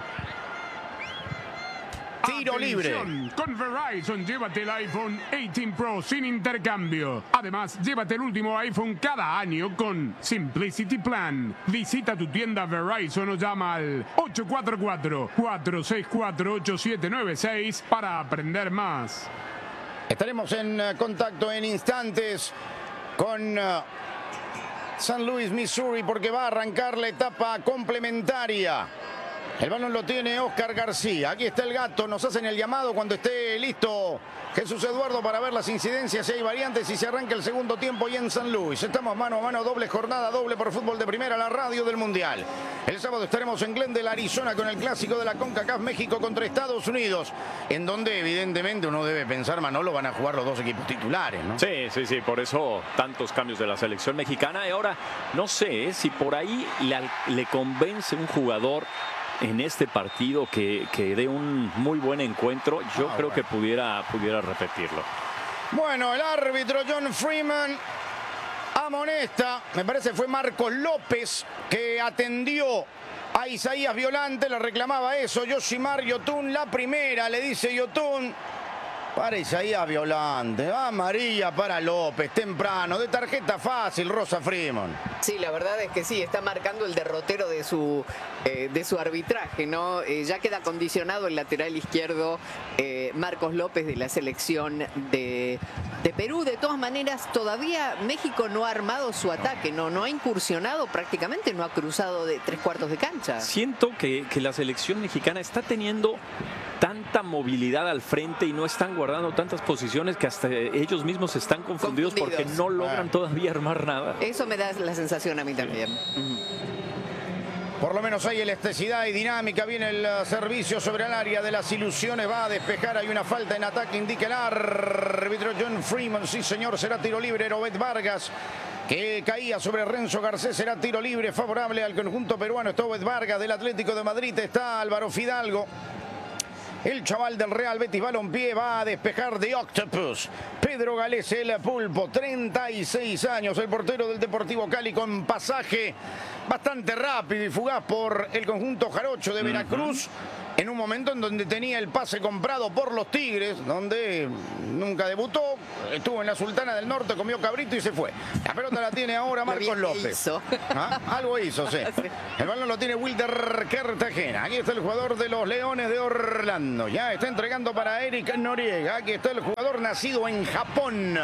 Tiro libre. Con Verizon, llévate el iPhone dieciocho Pro sin intercambio. Además, llévate el último iPhone cada año con Simplicity Plan. Visita tu tienda Verizon o llama al ocho cuatro cuatro, cuatro seis cuatro, ocho siete nueve seis para aprender más. Estaremos en contacto en instantes con uh, San Luis, Missouri, porque va a arrancar la etapa complementaria. El balón lo tiene Oscar García. Aquí está el gato. Nos hacen el llamado cuando esté listo Jesús Eduardo para ver las incidencias, si hay variantes y se arranca el segundo tiempo y en San Luis. Estamos mano a mano, doble jornada, doble por fútbol de primera, la radio del Mundial. El sábado estaremos en Glendale, Arizona, con el clásico de la CONCACAF, México contra Estados Unidos, en donde evidentemente uno debe pensar, Manolo, van a jugar los dos equipos titulares, ¿no? Sí, sí, sí, por eso tantos cambios de la selección mexicana. Y ahora, no sé ¿eh? si por ahí le, le convence un jugador en este partido que, que dé un muy buen encuentro. Yo ah, creo bueno. que pudiera, pudiera repetirlo. Bueno, el árbitro John Freeman amonesta, me parece fue Marcos López, que atendió a Isaías Violante, le reclamaba eso. Yoshimar Yotun, la primera, le dice Yotun para Isaías Violante, amarilla para López, temprano, de tarjeta fácil, Rosa Freeman. Sí, la verdad es que sí, está marcando el derrotero de su, eh, de su arbitraje, ¿no? Eh, ya queda condicionado el lateral izquierdo eh, Marcos López de la selección de, de Perú. De todas maneras, todavía México no ha armado su ataque, no, no ha incursionado prácticamente, no ha cruzado de tres cuartos de cancha. Siento que, que la selección mexicana está teniendo tanta movilidad al frente y no están guardando tantas posiciones que hasta ellos mismos están confundidos, confundidos. porque no logran todavía armar nada. Eso me da la sensación a mí también. Uh-huh. Por lo menos hay elasticidad y dinámica. Viene el servicio sobre el área de las ilusiones. Va a despejar. Hay una falta en ataque. Indica el árbitro John Freeman. Sí, señor. Será tiro libre. Robert Vargas, que caía sobre Renzo Garcés. Será tiro libre favorable al conjunto peruano. Está Obed Vargas del Atlético de Madrid. Está Álvaro Fidalgo. El chaval del Real Betis Balompié va a despejar de Octopus. Pedro Galés, el pulpo, treinta y seis años, el portero del Deportivo Cali, con pasaje bastante rápido y fugaz por el conjunto jarocho de Veracruz. Uh-huh. En un momento en donde tenía el pase comprado por los Tigres, donde nunca debutó, estuvo en la Sultana del Norte, comió cabrito y se fue. La pelota la tiene ahora Marcos López. Hizo. ¿Ah? Algo hizo, sí. El balón lo tiene Wilder Cartagena. Aquí está el jugador de los Leones de Orlando. Ya está entregando para Eric Noriega. Aquí está el jugador nacido en Japón,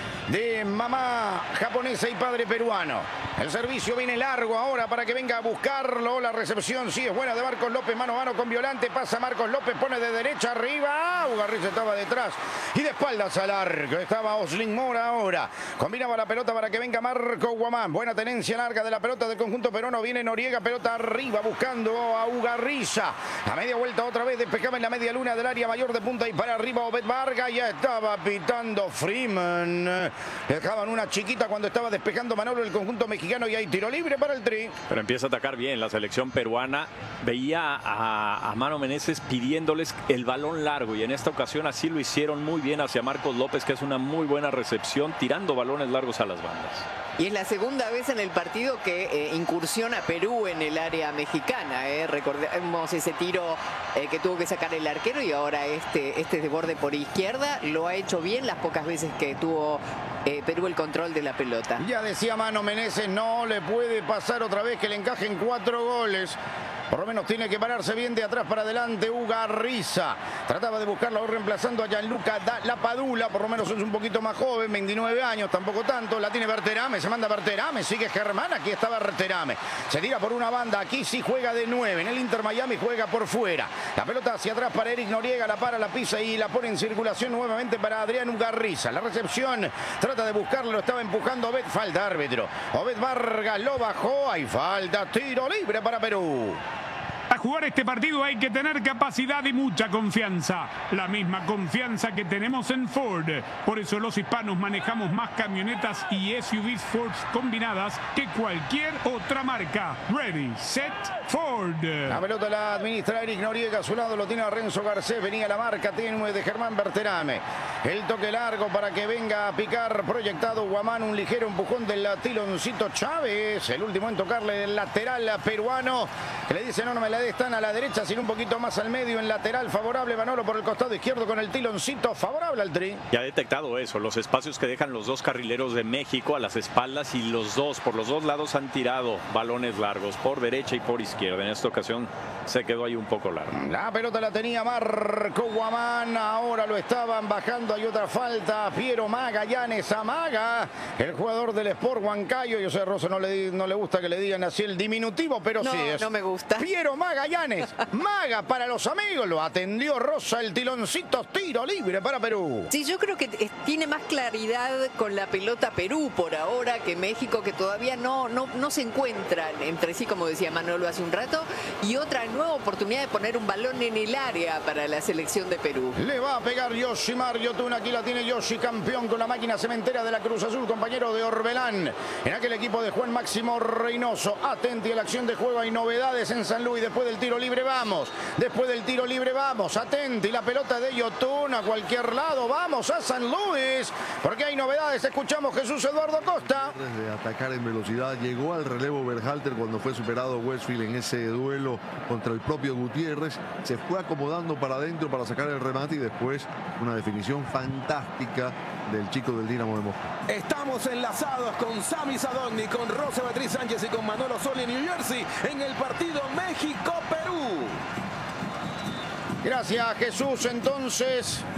de mamá japonesa y padre peruano. El servicio viene largo ahora para que venga a buscarlo. La recepción sí es buena de Marcos López, mano a mano con Violante. Pasa Marcos López, pone de derecha arriba. Ugarriz estaba detrás y de espaldas al arco. Estaba Oslin Mora ahora. Combinaba la pelota para que venga Marco Guamán. Buena tenencia larga de la pelota del conjunto peruano. Viene Noriega, pelota arriba buscando a Ugarriza. A media vuelta otra vez despejaba en la media luna del área mayor de punta y para arriba Obed Vargas. Ya estaba pitando Freeman. Dejaban una chiquita cuando estaba despejando Manolo el conjunto mexicano y hay tiro libre para el Tri. Pero empieza a atacar bien la selección peruana. Veía a, a Mano Meneses pidiéndoles el balón largo y en esta ocasión así lo hicieron muy bien hacia Marcos López, que es una muy buena recepción, tirando balones largos a las bandas. Y es la segunda vez en el partido que eh, incursiona Perú en el área mexicana. Eh. Recordemos ese tiro eh, que tuvo que sacar el arquero y ahora este, este de borde por izquierda. Lo ha hecho bien las pocas veces que tuvo eh, Perú el control de la pelota. Ya decía Mano Meneses, no le puede pasar otra vez que le encajen cuatro goles. Por lo menos tiene que pararse bien de atrás para adelante Ugarriza. Trataba de buscarlo reemplazando a Gianluca Lapadula. Por lo menos es un poquito más joven, veintinueve años, tampoco tanto. La tiene Berterame, se manda Berterame, sigue Germán. Aquí está Berterame. Se tira por una banda, aquí sí juega de nueve. En el Inter Miami juega por fuera. La pelota hacia atrás para Eric Noriega, la para, la pisa y la pone en circulación nuevamente para Adrián Ugarriza. La recepción, trata de buscarlo, lo estaba empujando Obed. Falta árbitro. Obed Vargas lo bajó, hay falta, tiro libre para Perú. A jugar este partido hay que tener capacidad y mucha confianza. La misma confianza que tenemos en Ford. Por eso los hispanos manejamos más camionetas y S U Vs Ford combinadas que cualquier otra marca. Ready, set, Ford. La pelota la administra Eric Noriega. A su lado lo tiene a Renzo Garcés. Venía la marca tenue de Germán Berterame. El toque largo para que venga a picar. Proyectado Guamán. Un ligero empujón del Tiloncito Chávez. El último en tocarle el lateral peruano. Que le dice no, no me la están a la derecha, sino un poquito más al medio en lateral favorable. Manolo por el costado izquierdo con el Tiloncito favorable al Tri. Ya ha detectado eso, los espacios que dejan los dos carrileros de México a las espaldas y los dos, por los dos lados han tirado balones largos, por derecha y por izquierda. En esta ocasión se quedó ahí un poco largo. La pelota la tenía Marco Guamán, ahora lo estaban bajando, hay otra falta. Piero Magallanes Amaga, el jugador del Sport Huancayo. Yo sé, Rosa no le, no le gusta que le digan así el diminutivo, pero no, sí es. No me gusta. Piero Magallanes, Maga para los amigos, lo atendió Rosa, el Tiloncito, tiro libre para Perú. Sí, yo creo que tiene más claridad con la pelota Perú por ahora que México, que todavía no, no, no se encuentran entre sí, como decía Manolo hace un rato, y otra nueva oportunidad de poner un balón en el área para la selección de Perú. Le va a pegar Yoshimar Yotun, aquí la tiene Yoshi, campeón con la máquina cementera de la Cruz Azul, compañero de Orbelán, en aquel equipo de Juan Máximo Reynoso. Atenti a la acción de juego, hay novedades en San Luis. Después del tiro libre vamos, después del tiro libre vamos, atenti, la pelota de Yotun a cualquier lado, vamos a San Luis, porque hay novedades. Escuchamos Jesús Eduardo Costa. De atacar en velocidad, llegó al relevo Berhalter cuando fue superado Westfield en ese duelo contra el propio Gutiérrez, se fue acomodando para adentro para sacar el remate y después una definición fantástica del chico del Dinamo de Moscú. Estamos enlazados con Sami Sadovni, con Rosa Beatriz Sánchez y con Manolo Soli en New Jersey en el partido México-Perú. Gracias, Jesús. Entonces,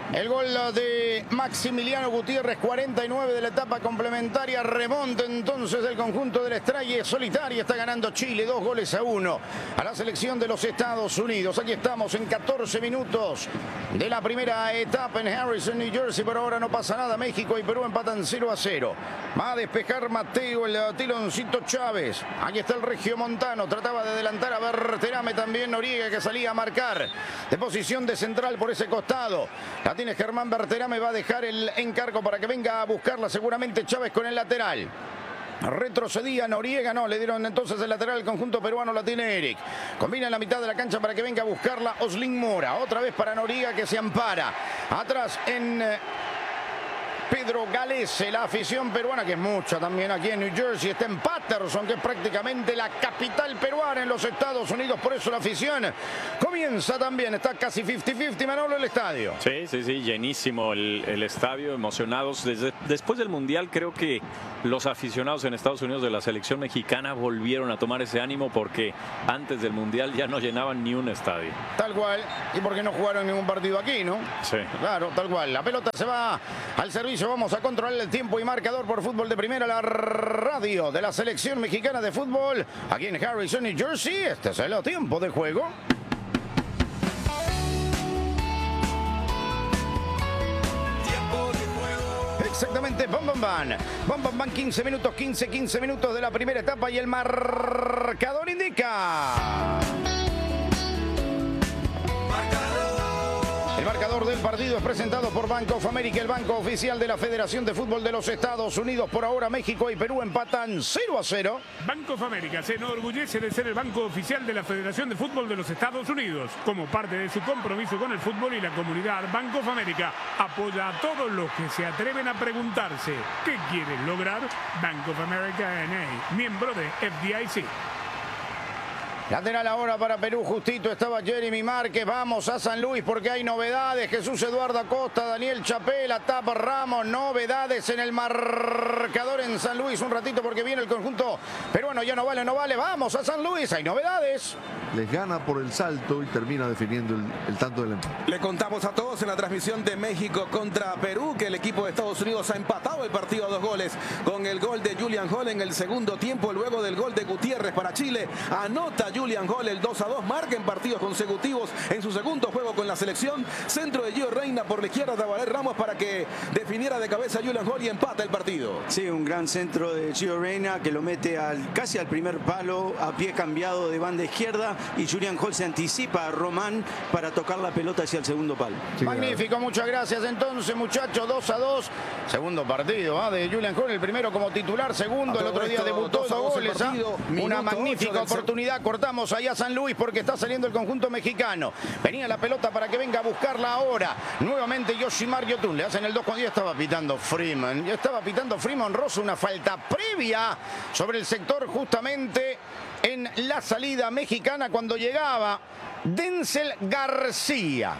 El gol de Maximiliano Gutiérrez, cuarenta y nueve de la etapa complementaria. Remonta entonces el conjunto del Estrella Solitaria. Está ganando Chile dos goles a uno a la selección de los Estados Unidos. Aquí estamos en catorce minutos de la primera etapa en Harrison, New Jersey. Por ahora no pasa nada. México y Perú empatan cero a cero. Va a despejar Mateo, el tiloncito Chávez. Aquí está el regiomontano. Trataba de adelantar a Berterame también. Noriega, que salía a marcar de posición de central por ese costado. La tiene Germán Berterame, va a dejar el encargo para que venga a buscarla seguramente Chávez con el lateral. Retrocedía Noriega, no, le dieron entonces el lateral al conjunto peruano, la tiene Eric. Combina en la mitad de la cancha para que venga a buscarla Oslin Mora. Otra vez para Noriega, que se ampara. Atrás en Pedro Galese, la afición peruana, que es mucha también aquí en New Jersey. Está en Patterson, que es prácticamente la capital peruana en los Estados Unidos. Por eso la afición comienza también. Está casi cincuenta cincuenta, Manolo, el estadio. Sí, sí, sí, llenísimo el, el estadio, emocionados. Desde, después del Mundial, creo que los aficionados en Estados Unidos de la selección mexicana volvieron a tomar ese ánimo, porque antes del Mundial ya no llenaban ni un estadio. Tal cual. Y porque no jugaron ningún partido aquí, ¿no? Sí. Claro, tal cual. La pelota se va al servicio. Vamos a controlar el tiempo y marcador por Fútbol de Primera, la radio de la selección mexicana de fútbol. Aquí en Harrison, New Jersey. Este es el tiempo de juego. Exactamente, bam, bam, bam. Bam, bam, bam, quince minutos, quince, quince minutos de la primera etapa y el marcador indica. El marcador del partido es presentado por Bank of America, el banco oficial de la Federación de Fútbol de los Estados Unidos. Por ahora México y Perú empatan cero a cero. Bank of America se enorgullece de ser el banco oficial de la Federación de Fútbol de los Estados Unidos. Como parte de su compromiso con el fútbol y la comunidad, Bank of America apoya a todos los que se atreven a preguntarse ¿qué quieren lograr? Bank of America N A, miembro de F D I C. Lateral ahora para Perú, justito estaba Jeremy Márquez. Vamos a San Luis porque hay novedades. Jesús Eduardo Acosta, Daniel Chapela, Tapa Ramos. Novedades en el marcador en San Luis. Un ratito porque viene el conjunto peruano. Ya no vale, no vale. Vamos a San Luis. Hay novedades. Les gana por el salto y termina definiendo el, el tanto del empate. Le contamos a todos en la transmisión de México contra Perú que el equipo de Estados Unidos ha empatado el partido a dos goles con el gol de Julian Hall en el segundo tiempo. Luego del gol de Gutiérrez para Chile, anota Julian Hall el dos a dos, marca en partidos consecutivos en su segundo juego con la selección. Centro de Gio Reina por la izquierda de Valer Ramos para que definiera de cabeza Julian Hall y empata el partido. Sí, un gran centro de Gio Reina que lo mete al, casi al primer palo, a pie cambiado de banda izquierda, y Julian Hall se anticipa a Román para tocar la pelota hacia el segundo palo. Sí, magnífico, claro. Muchas gracias entonces, muchachos. dos a dos, segundo partido ¿eh? de Julian Hall, el primero como titular, segundo el otro día debutó, dos goles. ¿eh? Una magnífica oportunidad. Cortamos allá a San Luis porque está saliendo el conjunto mexicano. Venía la pelota para que venga a buscarla ahora. Nuevamente Yoshimar Yotun. Le hacen el dos cuando ya estaba pitando Freeman. Ya estaba pitando Freeman Rosso una falta previa sobre el sector justamente en la salida mexicana cuando llegaba Denzel García.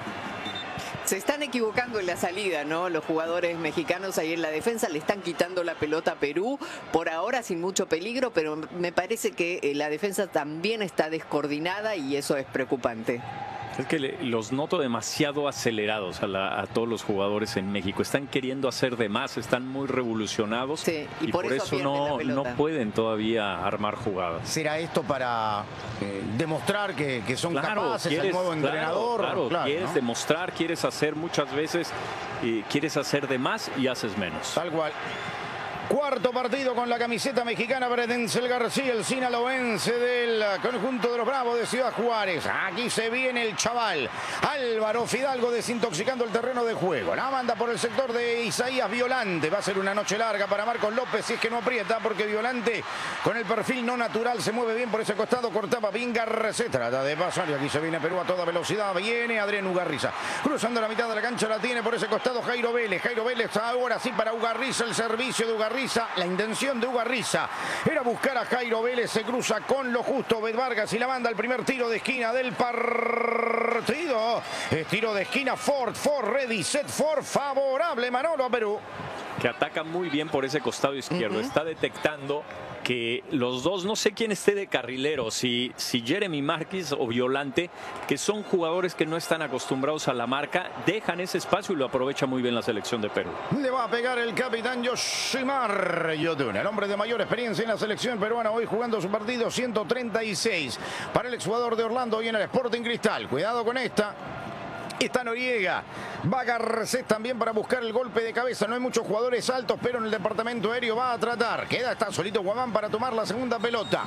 Se están equivocando en la salida, ¿no? Los jugadores mexicanos ahí en la defensa le están quitando la pelota a Perú, por ahora sin mucho peligro, pero me parece que la defensa también está descoordinada y eso es preocupante. Es que le, los noto demasiado acelerados a, la, a todos los jugadores en México. Están queriendo hacer de más, están muy revolucionados sí, y, y por, por eso, eso no, no pueden todavía armar jugadas. ¿Será esto para eh, demostrar que, que son claro, capaces el nuevo entrenador? Claro, claro quieres ¿no? demostrar, quieres hacer muchas veces, y quieres hacer de más y haces menos. Tal cual. Cuarto partido con la camiseta mexicana para Denzel García, el sinaloense del conjunto de los Bravos de Ciudad Juárez. Aquí se viene el chaval Álvaro Fidalgo desintoxicando el terreno de juego. La manda por el sector de Isaías Violante. Va a ser una noche larga para Marcos López si es que no aprieta, porque Violante con el perfil no natural se mueve bien por ese costado. Cortaba bien Garcés. Trata de pasar y aquí se viene Perú a toda velocidad. Viene Adrián Ugarriza. Cruzando la mitad de la cancha la tiene por ese costado Jairo Vélez. Jairo Vélez ahora sí para Ugarriza. El servicio de Ugarriza. La intención de Ugarriza era buscar a Jairo Vélez. Se cruza con lo justo Bet Vargas y la manda al primer tiro de esquina del partido. Es tiro de esquina. Ford, Ford, ready, set, Ford. Favorable Manolo a Perú. Que ataca muy bien por ese costado izquierdo. Uh-huh. Está detectando que los dos, no sé quién esté de carrilero, si, si Jeremy Márquez o Violante, que son jugadores que no están acostumbrados a la marca, dejan ese espacio y lo aprovecha muy bien la selección de Perú. Le va a pegar el capitán Yoshimar Yotun, el hombre de mayor experiencia en la selección peruana, hoy jugando su partido ciento treinta y seis para el exjugador de Orlando y en el Sporting Cristal. Cuidado con esta. Está Noriega, va Garcés también para buscar el golpe de cabeza. No hay muchos jugadores altos, pero en el departamento aéreo va a tratar. Queda, está solito Guamán para tomar la segunda pelota.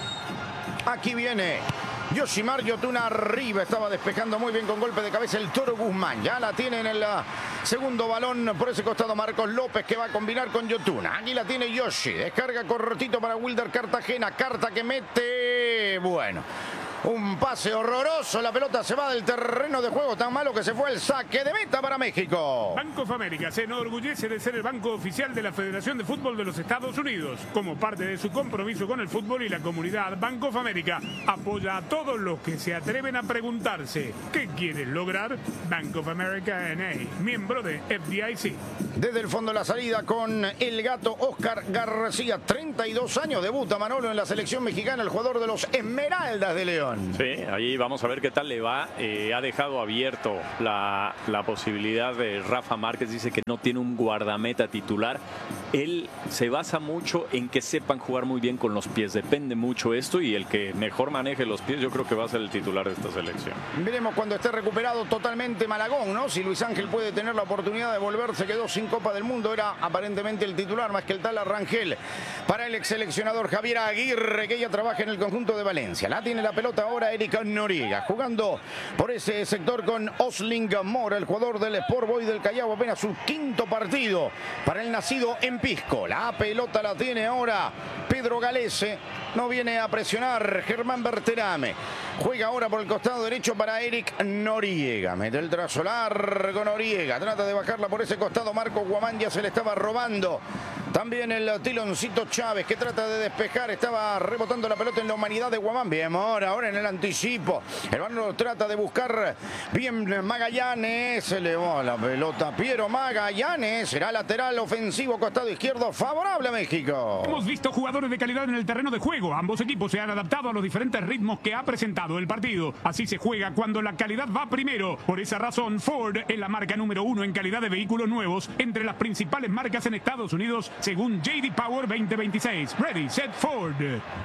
Aquí viene Yoshimar Yotun arriba, estaba despejando muy bien con golpe de cabeza el Toro Guzmán. Ya la tiene en el segundo balón por ese costado Marcos López, que va a combinar con Yotun. Aquí la tiene Yoshi, descarga cortito para Wilder Cartagena. Carta que mete, bueno, un pase horroroso, la pelota se va del terreno de juego, tan malo que se fue el saque de meta para México. Banco of America se enorgullece de ser el banco oficial de la Federación de Fútbol de los Estados Unidos. Como parte de su compromiso con el fútbol y la comunidad, Banco of America apoya a todos los que se atreven a preguntarse ¿qué quieres lograr? Bank of America N A, miembro de F D I C. Desde el fondo la salida con el gato Oscar García, treinta y dos años, debuta Manolo en la selección mexicana, el jugador de los Esmeraldas de León. Sí, ahí vamos a ver qué tal le va. Eh, ha dejado abierto la, la posibilidad de Rafa Márquez, dice que no tiene un guardameta titular. Él se basa mucho en que sepan jugar muy bien con los pies, depende mucho esto, y el que mejor maneje los pies yo creo que va a ser el titular de esta selección. Veremos cuando esté recuperado totalmente Malagón, ¿no? Si Luis Ángel puede tener la oportunidad de volver, se quedó sin Copa del Mundo, era aparentemente el titular más que el tal Arrangel. Para el ex seleccionador Javier Aguirre, que ya trabaja en el conjunto de Valencia. La tiene la pelota ahora Eric Noriega, jugando por ese sector con Osling Mora, el jugador del Sport Boys del Callao, apenas su quinto partido para el nacido en Pisco. La pelota la tiene ahora Pedro Galese, no viene a presionar Germán Berterame. Juega ahora por el costado derecho para Eric Noriega. Mete el trazo largo Noriega. Trata de bajarla por ese costado. Marco Guamán ya se le estaba robando. También el Tiloncito Chávez, que trata de despejar. Estaba rebotando la pelota en la humanidad de Guamán. Bien, ahora, ahora en el anticipo. El balón trata de buscar bien Magallanes. Se le va la pelota Piero Magallanes. Será lateral ofensivo, costado izquierdo, favorable a México. Hemos visto jugadores de calidad en el terreno de juego. Ambos equipos se han adaptado a los diferentes ritmos que ha presentado el partido. Así se juega cuando la calidad va primero. Por esa razón, Ford es la marca número uno en calidad de vehículos nuevos entre las principales marcas en Estados Unidos, según J D Power veinte veintiséis. Ready, set, Ford.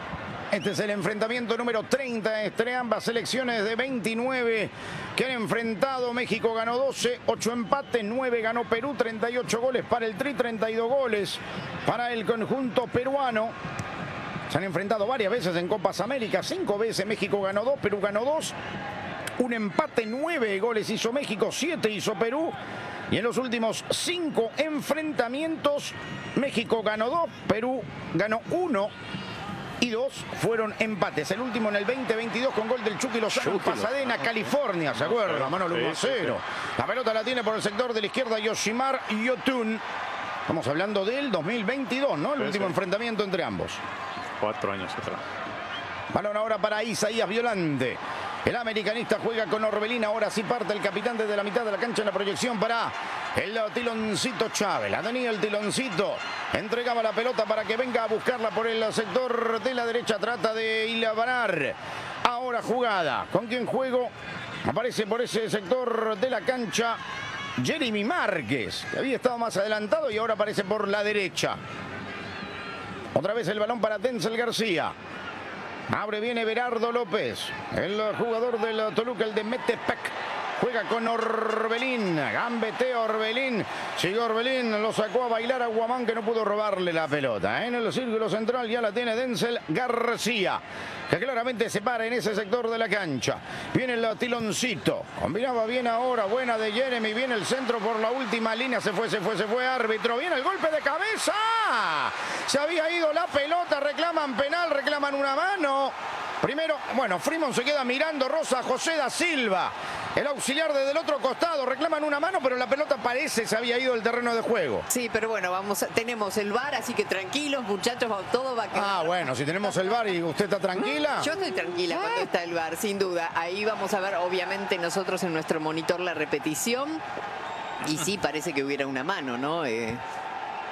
Este es el enfrentamiento número treinta entre ambas selecciones de veintinueve que han enfrentado. México ganó doce, ocho empates, nueve ganó Perú, treinta y ocho goles para el Tri, treinta y dos goles para el conjunto peruano. Se han enfrentado varias veces en Copas América, cinco veces México ganó dos, Perú ganó dos. Un empate, nueve goles hizo México, siete hizo Perú. Y en los últimos cinco enfrentamientos, México ganó dos, Perú ganó uno y dos fueron empates. El último en el veinte veintidós con gol del Chucky Lozano en Pasadena, California, ¿se acuerda? Manolo uno a cero. La pelota la tiene por el sector de la izquierda Yoshimar Yotun. Estamos hablando del dos mil veintidós, ¿no? El último enfrentamiento entre ambos. Cuatro años atrás. Balón ahora para Isaías Violante. El americanista juega con Orbelín. Ahora sí parte el capitán desde la mitad de la cancha en la proyección para el Tiloncito Chávez. La tenía el Tiloncito. Entregaba la pelota para que venga a buscarla por el sector de la derecha. Trata de hilvanar. Ahora jugada. ¿Con quién juego? Aparece por ese sector de la cancha Jeremy Márquez, que había estado más adelantado y ahora aparece por la derecha. Otra vez el balón para Denzel García. Abre bien Everardo López, el jugador del Toluca, el de Metepec. Juega con Orbelín, gambetea Orbelín, sigue Orbelín, lo sacó a bailar a Guamán, que no pudo robarle la pelota. En el círculo central ya la tiene Denzel García, que claramente se para en ese sector de la cancha. Viene el Tiloncito, combinaba bien ahora, buena de Jeremy, viene el centro por la última línea, se fue, se fue, se fue árbitro, viene el golpe de cabeza. Se había ido la pelota, reclaman penal, reclaman una mano. Primero, bueno, Freeman se queda mirando, Rosa José da Silva, el auxiliar desde el otro costado, reclaman una mano, pero la pelota parece se había ido del terreno de juego. Sí, pero bueno, vamos a, tenemos el V A R, así que tranquilos, muchachos, todo va a quedar. Ah, bueno, si tenemos el V A R y usted está tranquila. Yo estoy tranquila cuando está el V A R, sin duda. Ahí vamos a ver, obviamente, nosotros en nuestro monitor la repetición. Y sí, parece que hubiera una mano, ¿no? Eh...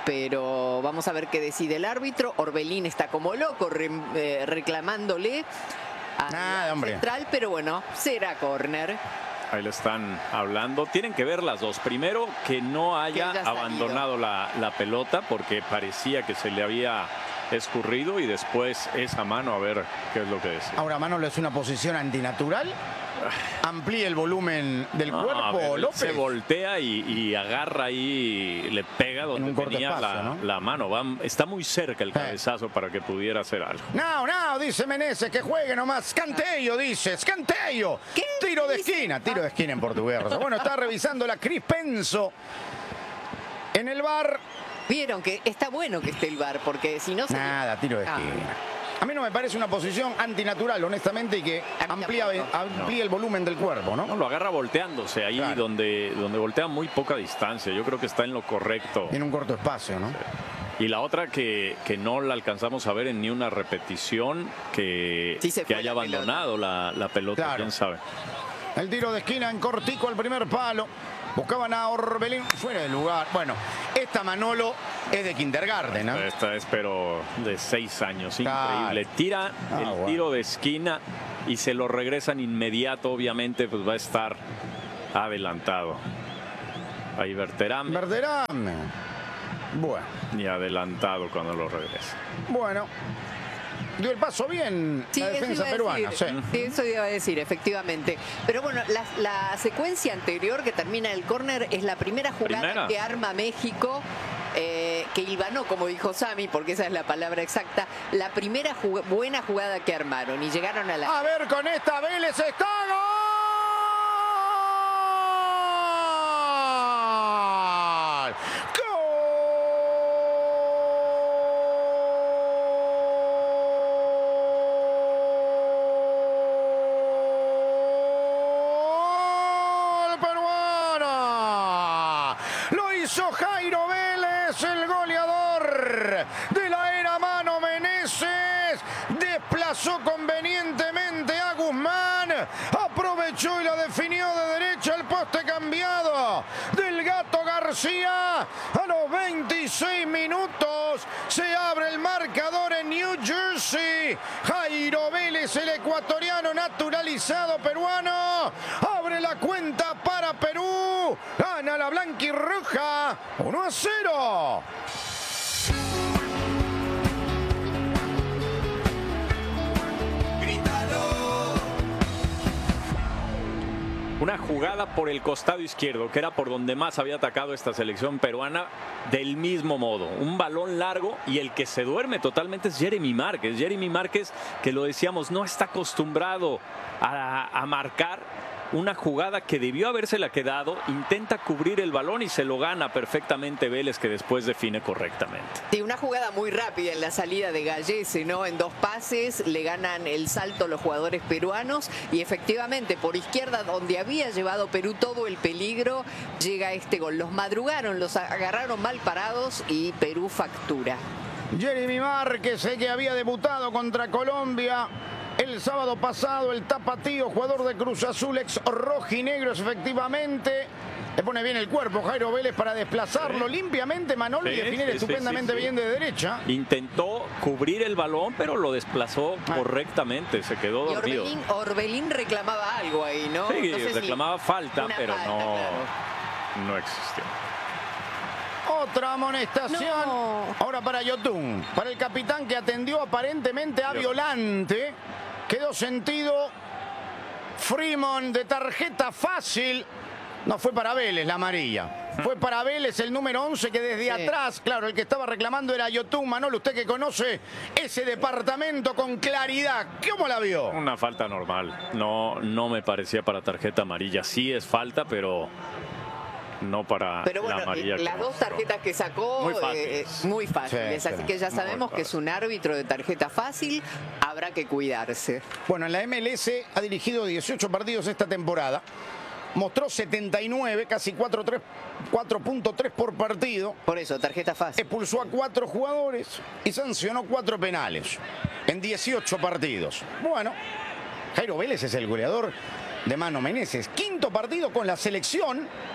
pero vamos a ver qué decide el árbitro. Orbelín está como loco re, eh, reclamándole a Nada, hombre. Central, pero bueno, será córner. Ahí le están hablando. Tienen que ver las dos. Primero, que no haya Que haya abandonado la, la pelota porque parecía que se le había escurrido, y después esa mano, a ver qué es lo que decía. Ahora, Manolo, ¿es una posición antinatural? ¿Amplía el volumen del No, cuerpo, ver, López? se voltea y, y agarra ahí, le pega donde un corto tenía espacio, la, ¿no? la mano. Va, está muy cerca el cabezazo para que pudiera hacer algo. No, no, dice Meneses, que juegue nomás. Cantello, dice, Cantello. Tiro de esquina, tiro de esquina en portugués. Bueno, está revisando la Cris Penso en el V A R. Vieron que está bueno que esté el V A R, porque si no... Nada, tiro de Ah. esquina. A mí no me parece una posición antinatural, honestamente, y que amplía, amplía el volumen del cuerpo, ¿no? No, lo agarra volteándose ahí, Claro. donde, donde voltea muy poca distancia. Yo creo que está en lo correcto. En un corto espacio, ¿no? Y la otra que, que no la alcanzamos a ver en ni una repetición, que, Sí se que fue haya la abandonado la, la pelota, Claro. quién sabe. El tiro de esquina en cortico al primer palo. Buscaban a Orbelín fuera de lugar. Bueno, esta Manolo es de kindergarten, ¿no? Esta es pero de seis años, Claro. increíble. Tira Ah, el bueno. tiro de esquina y se lo regresan inmediato, obviamente pues va a estar adelantado. Ahí Berterame. Berterame. Bueno. Y adelantado cuando lo regresa. Bueno. Dio el paso bien Sí, la eso defensa iba a peruana. decir. Sí. Sí, eso iba a decir, efectivamente. Pero bueno, la, la secuencia anterior que termina el córner es la primera jugada Primera. que arma México, eh, que hilvanó, como dijo Sami, porque esa es la palabra exacta, la primera jug- buena jugada que armaron y llegaron a la... A ver, con esta Vélez está gol. Gol peruano. Lo hizo Jairo Vélez, el goleador de la era Mano Meneses. Desplazó convenientemente a Guzmán, aprovechó y la definió de derecha el poste cambiado del Gato García. A los veintiséis minutos se abre el marcador en New Jersey. Jairo Vélez, el ecuatoriano naturalizado peruano, abre la cuenta para Perú. Gana la blanquirroja uno a cero. Una jugada por el costado izquierdo, que era por donde más había atacado esta selección peruana, del mismo modo. Un balón largo y el que se duerme totalmente es Jeremy Márquez. Jeremy Márquez, que lo decíamos, no está acostumbrado a, a marcar. Una jugada que debió habérsela quedado, intenta cubrir el balón y se lo gana perfectamente Vélez, que después define correctamente. Sí, una jugada muy rápida en la salida de Gallese, ¿no? En dos pases le ganan el salto los jugadores peruanos y efectivamente por izquierda, donde había llevado Perú todo el peligro, llega este gol. Los madrugaron, los agarraron mal parados y Perú factura. Jeremy Márquez, el que había debutado contra Colombia el sábado pasado, el tapatío, jugador de Cruz Azul, ex rojinegros, efectivamente. Le pone bien el cuerpo Jairo Vélez para desplazarlo Sí. limpiamente, Manolo, y Sí, definir sí, sí, estupendamente sí, sí. bien de derecha. Intentó cubrir el balón, pero lo desplazó Ah. correctamente, se quedó Y dormido. Orbelín, Orbelín reclamaba algo ahí, ¿no? Sí, No sé si- reclamaba falta, una pero falta, no, claro. no existió. Otra amonestación. Ahora para Yotun, para el capitán que atendió aparentemente a Violante. Quedó sentido Freeman de tarjeta fácil. No fue para Vélez la amarilla. Fue para Vélez el número once, que desde Sí. atrás, claro, el que estaba reclamando era Yotun. Manolo, usted que conoce ese departamento con claridad, ¿cómo la vio? Una falta normal. No, no me parecía para tarjeta amarilla. Sí es falta, pero no para Pero la bueno, amarilla. las que dos mostró. tarjetas que sacó, Muy eh, fáciles. muy fáciles. Sí, Así sí, que ya muy sabemos que es un árbitro de tarjeta fácil, habrá que cuidarse. Bueno, en la M L S ha dirigido dieciocho partidos esta temporada. Mostró setenta y nueve, casi cuatro punto tres por partido. Por eso, tarjeta fácil. Expulsó a cuatro jugadores y sancionó cuatro penales en dieciocho partidos. Bueno, Jairo Vélez es el goleador de Mano Meneses. Quinto partido con la selección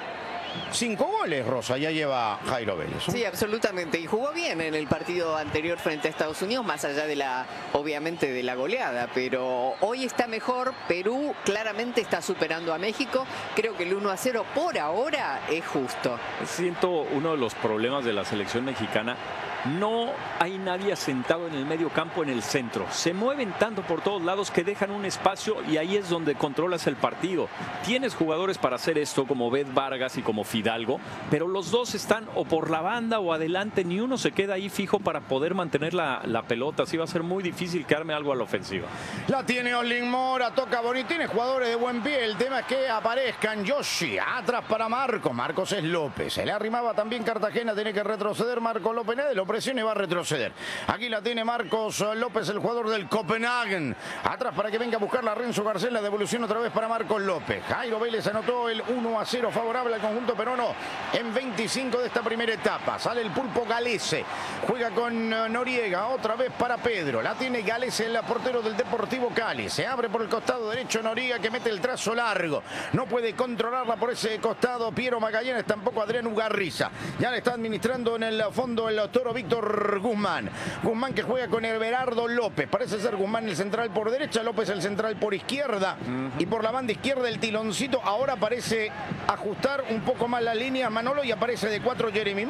cinco goles, Rosa, ya lleva Jairo Vélez. Sí, absolutamente. Y jugó bien en el partido anterior frente a Estados Unidos, más allá de la, obviamente, de la goleada. Pero hoy está mejor. Perú claramente está superando a México. Creo que el uno a cero por ahora es justo. Siento uno de los problemas de la selección mexicana. No hay nadie asentado en el medio campo, en el centro. Se mueven tanto por todos lados que dejan un espacio y ahí es donde controlas el partido. Tienes jugadores para hacer esto como Beth Vargas y como Fidalgo, pero los dos están o por la banda o adelante. Ni uno se queda ahí fijo para poder mantener la, la pelota. Así va a ser muy difícil quedarme algo a la ofensiva. La tiene Oslin Mora, toca bonito. Tiene jugadores de buen pie. El tema es que aparezcan. Yoshi, atrás para Marcos. Marcos es López. Se le arrimaba también Cartagena. Tiene que retroceder Marcos López. Nadie lo presiona y va a retroceder. Aquí la tiene Marcos López, el jugador del Copenhagen. Atrás para que venga a buscar la Renzo Garcés. La devolución otra vez para Marcos López. Jairo Vélez anotó el uno a cero favorable al conjunto peruano en veinticinco de esta primera etapa. Sale el pulpo Galese. Juega con Noriega. Otra vez para Pedro. La tiene Galese, el portero del Deportivo Cali. Se abre por el costado derecho Noriega, que mete el trazo largo. No puede controlarla por ese costado Piero Magallanes, tampoco Adrián Ugarriza. Ya le está administrando en el fondo el toro Víctor Guzmán. Guzmán que juega con Everardo López. Parece ser Guzmán el central por derecha, López el central por izquierda. Uh-huh. Y por la banda izquierda el tiloncito. Ahora parece ajustar un poco más la línea Manolo y aparece de cuatro Jeremy